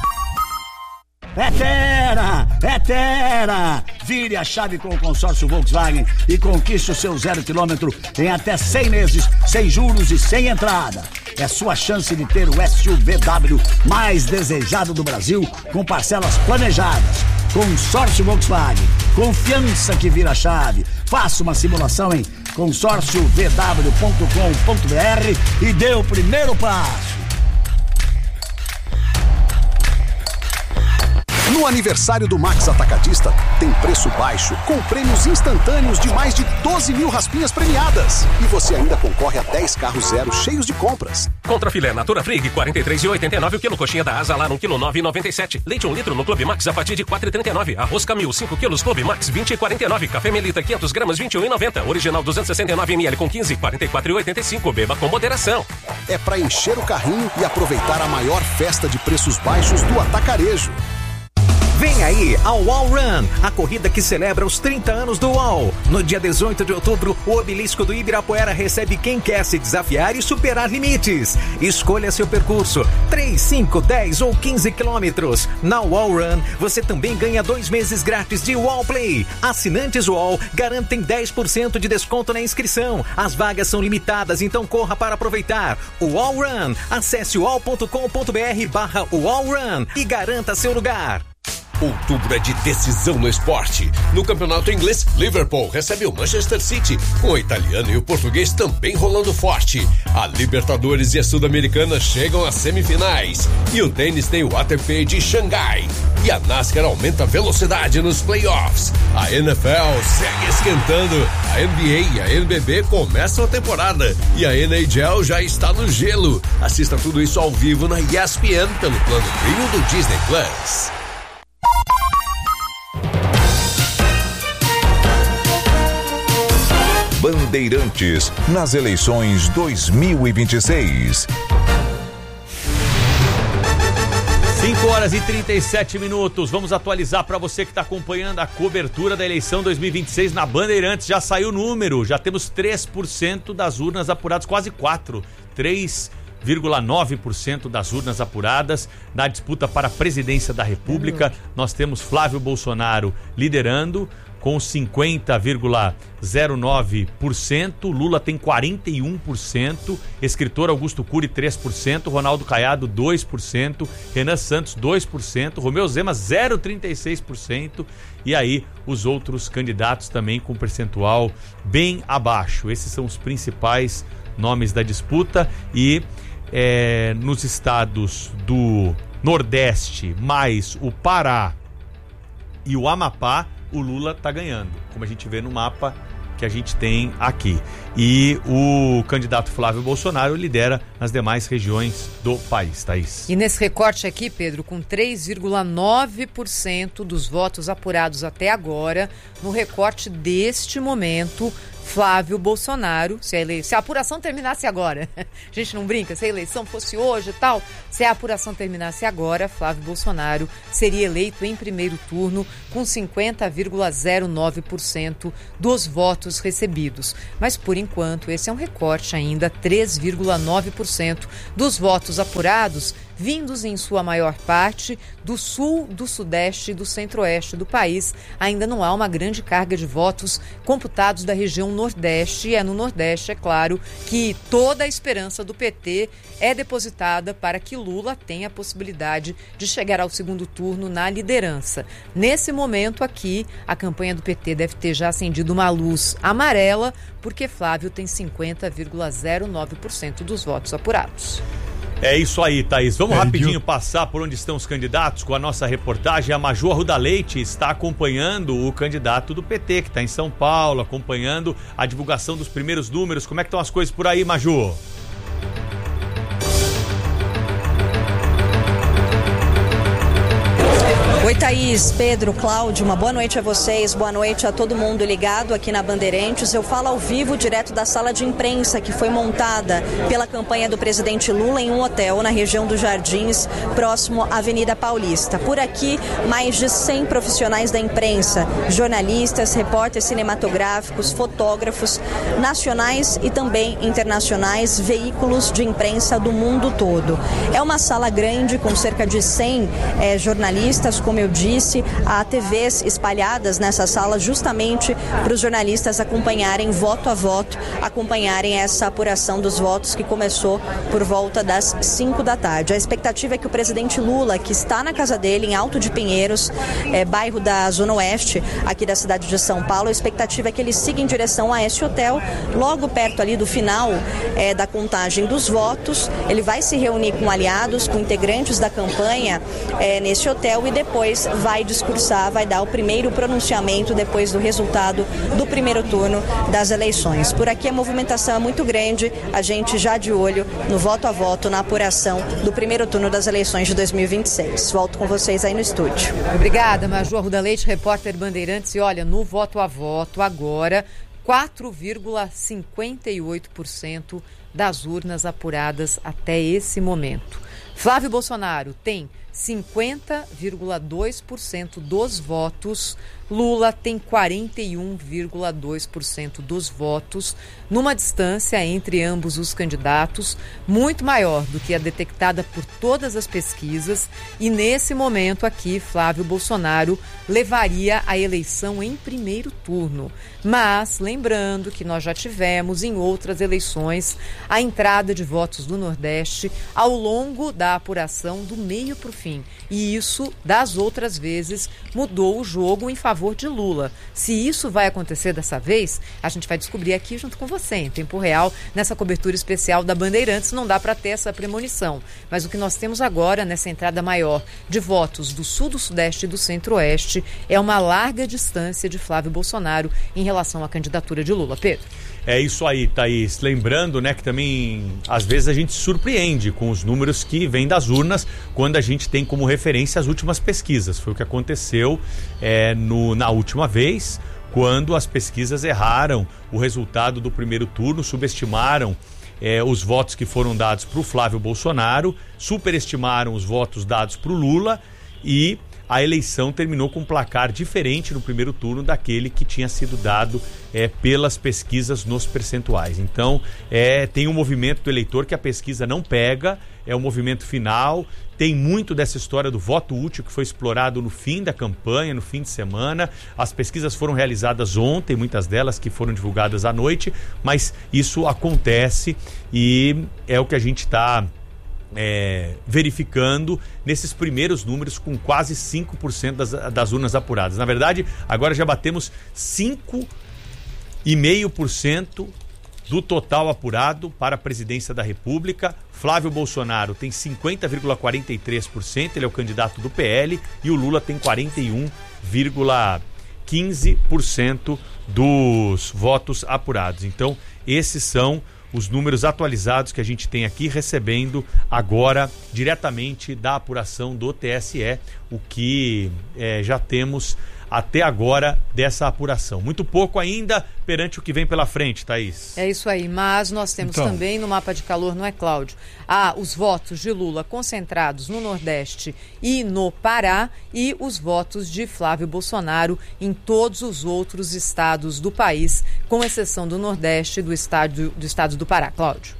É Terra! É Terra! Vire a chave com o consórcio Volkswagen e conquiste o seu zero quilômetro em até cem meses, sem juros e sem entrada. É sua chance de ter o S U V W mais desejado do Brasil, com parcelas planejadas. Consórcio Volkswagen. Confiança que vira chave. Faça uma simulação em consórcio v w ponto com ponto b r e dê o primeiro passo. No aniversário do Max Atacadista, tem preço baixo, com prêmios instantâneos de mais de doze mil raspinhas premiadas. E você ainda concorre a dez carros zero cheios de compras. Contra filé Natura Frig, quarenta e três reais e oitenta e nove o quilo. Coxinha da Asa Lar, um quilo, nove reais e noventa e sete. Leite um litro no Clube Max a partir de quatro reais e trinta e nove. Arroz Camil, cinco quilos, Clube Max, vinte reais e quarenta e nove. Café Melita, quinhentos gramas, vinte e um reais e noventa. Original duzentos e sessenta e nove mililitros com quinze, quarenta e quatro reais e oitenta e cinco. Beba com moderação. É para encher o carrinho e aproveitar a maior festa de preços baixos do atacarejo. Vem aí ao Wall Run, a corrida que celebra os trinta anos do Wall. No dia dezoito de outubro, o obelisco do Ibirapuera recebe quem quer se desafiar e superar limites. Escolha seu percurso, três, cinco, dez ou quinze quilômetros. Na Wall Run, você também ganha dois meses grátis de Wall Play. Assinantes Wall garantem dez por cento de desconto na inscrição. As vagas são limitadas, então corra para aproveitar. O Wall Run, acesse wall ponto com ponto b r barra Wall Run e garanta seu lugar. Outubro é de decisão no esporte. No campeonato inglês, Liverpool recebe o Manchester City, com o italiano e o português também rolando forte. A Libertadores e a Sul-Americana chegam às semifinais. E o tênis tem o A T P de Xangai. E a NASCAR aumenta a velocidade nos playoffs. A N F L segue esquentando. A N B A e a N B B começam a temporada. E a N H L já está no gelo. Assista tudo isso ao vivo na E S P N pelo plano Premium do Disney Plus. Bandeirantes nas eleições dois mil e vinte e seis. cinco horas e trinta e sete minutos. Vamos atualizar para você que está acompanhando a cobertura da eleição dois mil e vinte e seis na Bandeirantes. Já saiu o número, já temos três por cento das urnas apuradas, quase quatro. três vírgula nove por cento das urnas apuradas. Na disputa para a presidência da República, nós temos Flávio Bolsonaro liderando com cinquenta vírgula zero nove por cento, Lula tem quarenta e um por cento, escritor Augusto Cury três por cento, Ronaldo Caiado dois por cento, Renan Santos dois por cento, Romeu Zema zero vírgula trinta e seis por cento, e aí os outros candidatos também com percentual bem abaixo. Esses são os principais nomes da disputa. E é, nos estados do Nordeste, mais o Pará e o Amapá, o Lula tá ganhando, como a gente vê no mapa que a gente tem aqui. E o candidato Flávio Bolsonaro lidera nas demais regiões do país, Thaís. E nesse recorte aqui, Pedro, com três vírgula nove por cento dos votos apurados até agora, no recorte deste momento, Flávio Bolsonaro, se a, ele... se a apuração terminasse agora, a gente não brinca, se a eleição fosse hoje e tal, se a apuração terminasse agora, Flávio Bolsonaro seria eleito em primeiro turno com cinquenta vírgula zero nove por cento dos votos recebidos. Mas, por enquanto, esse é um recorte ainda, três vírgula nove por cento dos votos apurados, vindos em sua maior parte do sul, do sudeste e do centro-oeste do país. Ainda não há uma grande carga de votos computados da região nordeste, e é no nordeste, é claro, que toda a esperança do P T é depositada para que Lula tenha a possibilidade de chegar ao segundo turno na liderança. Nesse momento aqui, a campanha do P T deve ter já acendido uma luz amarela, porque Flávio tem cinquenta vírgula zero nove por cento dos votos apurados. É isso aí, Thaís. Vamos é, rapidinho eu... passar por onde estão os candidatos com a nossa reportagem. A Maju Arruda Leite está acompanhando o candidato do P T, que está em São Paulo, acompanhando a divulgação dos primeiros números. Como é que estão as coisas por aí, Maju? Oi, Thaís, Pedro, Cláudio, uma boa noite a vocês, boa noite a todo mundo ligado aqui na Bandeirantes. Eu falo ao vivo direto da sala de imprensa que foi montada pela campanha do presidente Lula em um hotel na região dos Jardins, próximo à Avenida Paulista. Por aqui, mais de cem profissionais da imprensa, jornalistas, repórteres cinematográficos, fotógrafos, nacionais e também internacionais, veículos de imprensa do mundo todo. É uma sala grande com cerca de cem é, jornalistas, como eu disse, há T Vs espalhadas nessa sala justamente para os jornalistas acompanharem voto a voto, acompanharem essa apuração dos votos que começou por volta das cinco da tarde. A expectativa é que o presidente Lula, que está na casa dele em Alto de Pinheiros, é, bairro da Zona Oeste aqui da cidade de São Paulo, a expectativa é que ele siga em direção a esse hotel, logo perto ali do final é, da contagem dos votos. Ele vai se reunir com aliados, com integrantes da campanha é, nesse hotel e depois vai discursar, vai dar o primeiro pronunciamento depois do resultado do primeiro turno das eleições. Por aqui a movimentação é muito grande, a gente já de olho no voto a voto, na apuração do primeiro turno das eleições de dois mil e vinte e seis. Volto com vocês aí no estúdio. Obrigada, Maju Arruda Leite, repórter Bandeirantes. E olha, no voto a voto agora, quatro vírgula cinquenta e oito por cento das urnas apuradas até esse momento. Flávio Bolsonaro tem cinquenta vírgula dois por cento dos votos, Lula tem quarenta e um vírgula dois por cento dos votos, numa distância entre ambos os candidatos muito maior do que a detectada por todas as pesquisas, e nesse momento aqui Flávio Bolsonaro levaria a eleição em primeiro turno. Mas lembrando que nós já tivemos em outras eleições a entrada de votos do Nordeste ao longo da apuração do meio para o fim. E isso, das outras vezes, mudou o jogo em favor de Lula. Se isso vai acontecer dessa vez, a gente vai descobrir aqui junto com você, em tempo real, nessa cobertura especial da Bandeirantes. Não dá para ter essa premonição. Mas o que nós temos agora, nessa entrada maior de votos do Sul, do Sudeste e do Centro-Oeste, é uma larga distância de Flávio Bolsonaro em relação à candidatura de Lula. Pedro? É isso aí, Thaís. Lembrando, né, que também às vezes a gente se surpreende com os números que vêm das urnas quando a gente tem como referência as últimas pesquisas. Foi o que aconteceu é, no, na última vez, quando as pesquisas erraram o resultado do primeiro turno, subestimaram é, os votos que foram dados para o Flávio Bolsonaro, superestimaram os votos dados para o Lula e a eleição terminou com um placar diferente no primeiro turno daquele que tinha sido dado é, pelas pesquisas nos percentuais. Então, é, tem um movimento do eleitor que a pesquisa não pega, é o movimento final. Tem muito dessa história do voto útil que foi explorado no fim da campanha, no fim de semana. As pesquisas foram realizadas ontem, muitas delas que foram divulgadas à noite, mas isso acontece e é o que a gente está é, verificando nesses primeiros números com quase cinco por cento das, das urnas apuradas. Na verdade, agora já batemos cinco vírgula cinco por cento do total apurado para a presidência da República. Flávio Bolsonaro tem cinquenta vírgula quarenta e três por cento, ele é o candidato do P L, e o Lula tem quarenta e um vírgula quinze por cento dos votos apurados. Então, esses são os números atualizados que a gente tem aqui, recebendo agora diretamente da apuração do T S E, o que é, já temos até agora dessa apuração. Muito pouco ainda perante o que vem pela frente, Thaís. É isso aí, mas nós temos então também no mapa de calor, não é, Cláudio? Há os votos de Lula concentrados no Nordeste e no Pará e os votos de Flávio Bolsonaro em todos os outros estados do país, com exceção do Nordeste e do estado do, estado do Pará. Cláudio.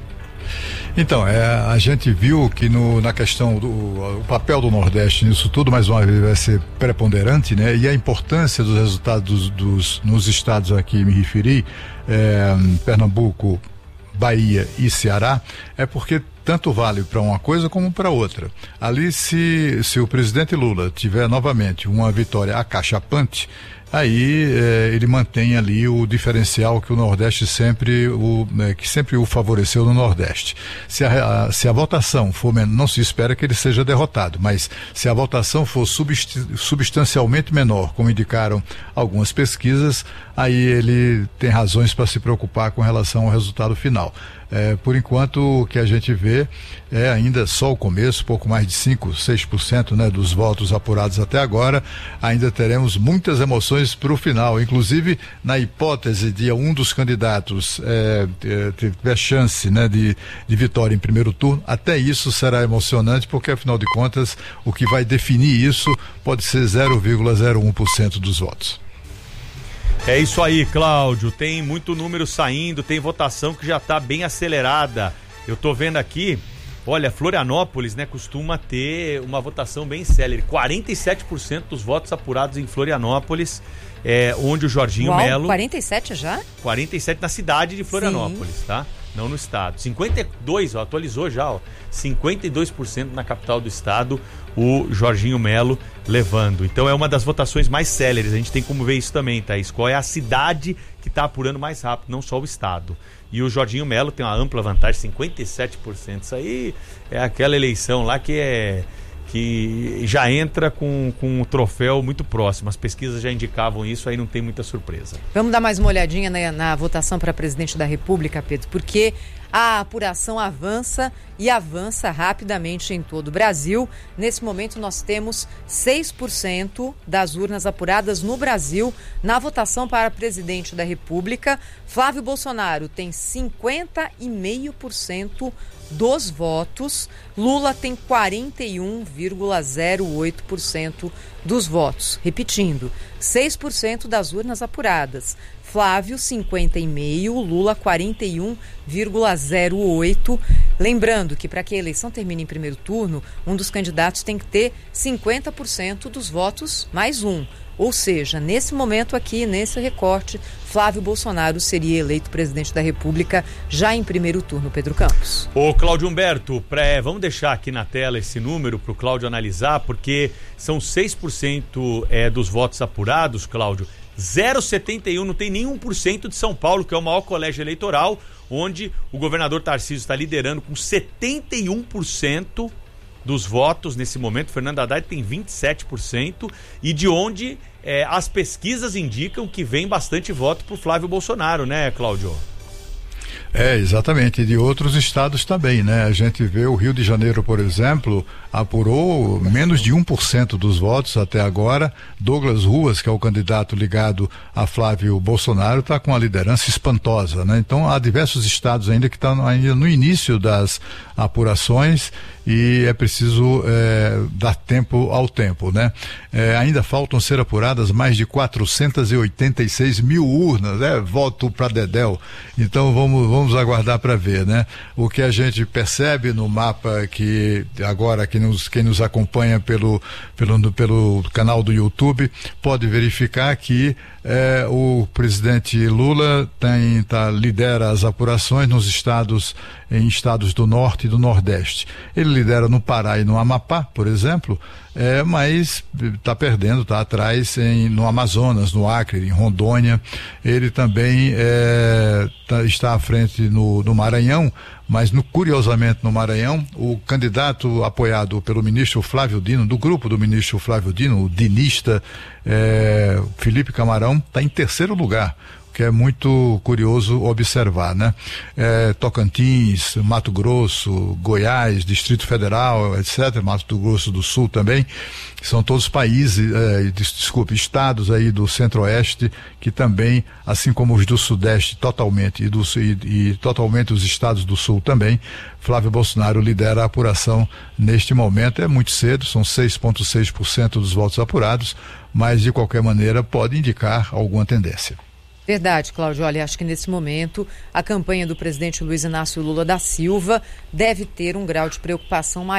Então, é, a gente viu que no, na questão do o papel do Nordeste nisso tudo, mais uma vez, vai ser preponderante, né? E a importância dos resultados dos, nos estados a que me referi, é, Pernambuco, Bahia e Ceará, é porque tanto vale para uma coisa como para outra. Ali, se, se o presidente Lula tiver novamente uma vitória acachapante, aí eh, ele mantém ali o diferencial que o Nordeste sempre o, né, que sempre o favoreceu no Nordeste. Se a, a, se a votação for, não se espera que ele seja derrotado, mas se a votação for substancialmente menor, como indicaram algumas pesquisas, aí ele tem razões para se preocupar com relação ao resultado final. É, por enquanto, o que a gente vê é ainda só o começo, pouco mais de cinco, seis por cento, né, dos votos apurados até agora. Ainda teremos muitas emoções para o final, inclusive na hipótese de um dos candidatos é, é, tiver chance, né, de, de vitória em primeiro turno. Até isso será emocionante, porque afinal de contas o que vai definir isso pode ser zero vírgula zero um por cento dos votos. É isso aí, Cláudio, tem muito número saindo, tem votação que já está bem acelerada. Eu tô vendo aqui, olha, Florianópolis, né, costuma ter uma votação bem célere, quarenta e sete por cento dos votos apurados em Florianópolis, é, onde o Jorginho Melo... quarenta e sete já? quarenta e sete na cidade de Florianópolis, sim, tá? Não no estado. cinquenta e dois, ó, atualizou já, ó, cinquenta e dois por cento na capital do estado, o Jorginho Melo levando. Então é uma das votações mais céleres. A gente tem como ver isso também, Thaís. Qual é a cidade que está apurando mais rápido, não só o estado. E o Jorginho Melo tem uma ampla vantagem, cinquenta e sete por cento. Isso aí é aquela eleição lá que é... que já entra com, com um troféu muito próximo. As pesquisas já indicavam isso, aí não tem muita surpresa. Vamos dar mais uma olhadinha na, na votação para presidente da República, Pedro, porque a apuração avança e avança rapidamente em todo o Brasil. Nesse momento nós temos seis por cento das urnas apuradas no Brasil na votação para presidente da República. Flávio Bolsonaro tem cinquenta vírgula cinco por cento dos votos. Lula tem quarenta e um vírgula zero oito por cento dos votos. Repetindo, seis por cento das urnas apuradas. Flávio, cinquenta vírgula cinco por cento, Lula, quarenta e um vírgula zero oito por cento. Lembrando que para que a eleição termine em primeiro turno, um dos candidatos tem que ter cinquenta por cento dos votos mais um. Ou seja, nesse momento aqui, nesse recorte, Flávio Bolsonaro seria eleito presidente da República já em primeiro turno, Pedro Campos. Ô Cláudio Humberto, pré, vamos deixar aqui na tela esse número para o Cláudio analisar, porque são seis por cento é, dos votos apurados, Cláudio, zero vírgula setenta e um, não tem nem um por cento de São Paulo, que é o maior colégio eleitoral, onde o governador Tarcísio está liderando com setenta e um por cento dos votos nesse momento. Fernando Haddad tem vinte e sete por cento, e de onde é, as pesquisas indicam que vem bastante voto para o Flávio Bolsonaro, né, Cláudio? É, exatamente, e de outros estados também, né? A gente vê o Rio de Janeiro, por exemplo, apurou menos de um por cento dos votos até agora. Douglas Ruas, que é o candidato ligado a Flávio Bolsonaro, está com uma liderança espantosa, né? Então há diversos estados ainda que estão ainda no início das apurações e é preciso é, dar tempo ao tempo, né? É, ainda faltam ser apuradas mais de quatrocentas e oitenta e seis mil urnas, né? Voto para Dedéu. Então vamos, vamos aguardar para ver, né? O que a gente percebe no mapa que agora quem nos, quem nos acompanha pelo, pelo, pelo canal do YouTube pode verificar que é, o presidente Lula tem, tá, lidera as apurações nos estados, em estados do Norte e do Nordeste. Ele lidera no Pará e no Amapá, por exemplo, é, mas está perdendo, está atrás em, no Amazonas, no Acre, em Rondônia. Ele também é, tá, está à frente no, no Maranhão, mas no, curiosamente no Maranhão, o candidato apoiado pelo ministro Flávio Dino, do grupo do ministro Flávio Dino, o dinista é, Felipe Camarão, está em terceiro lugar, que é muito curioso observar, né? É, Tocantins, Mato Grosso, Goiás, Distrito Federal, etcétera, Mato Grosso do Sul também, são todos países, é, desculpe, estados aí do Centro-Oeste que também, assim como os do Sudeste totalmente e, do, e, e totalmente os estados do Sul também, Flávio Bolsonaro lidera a apuração neste momento. É muito cedo, são seis vírgula seis por cento dos votos apurados, mas de qualquer maneira pode indicar alguma tendência. Verdade, Cláudio. Olha, acho que nesse momento a campanha do presidente Luiz Inácio Lula da Silva deve ter um grau de preocupação maior.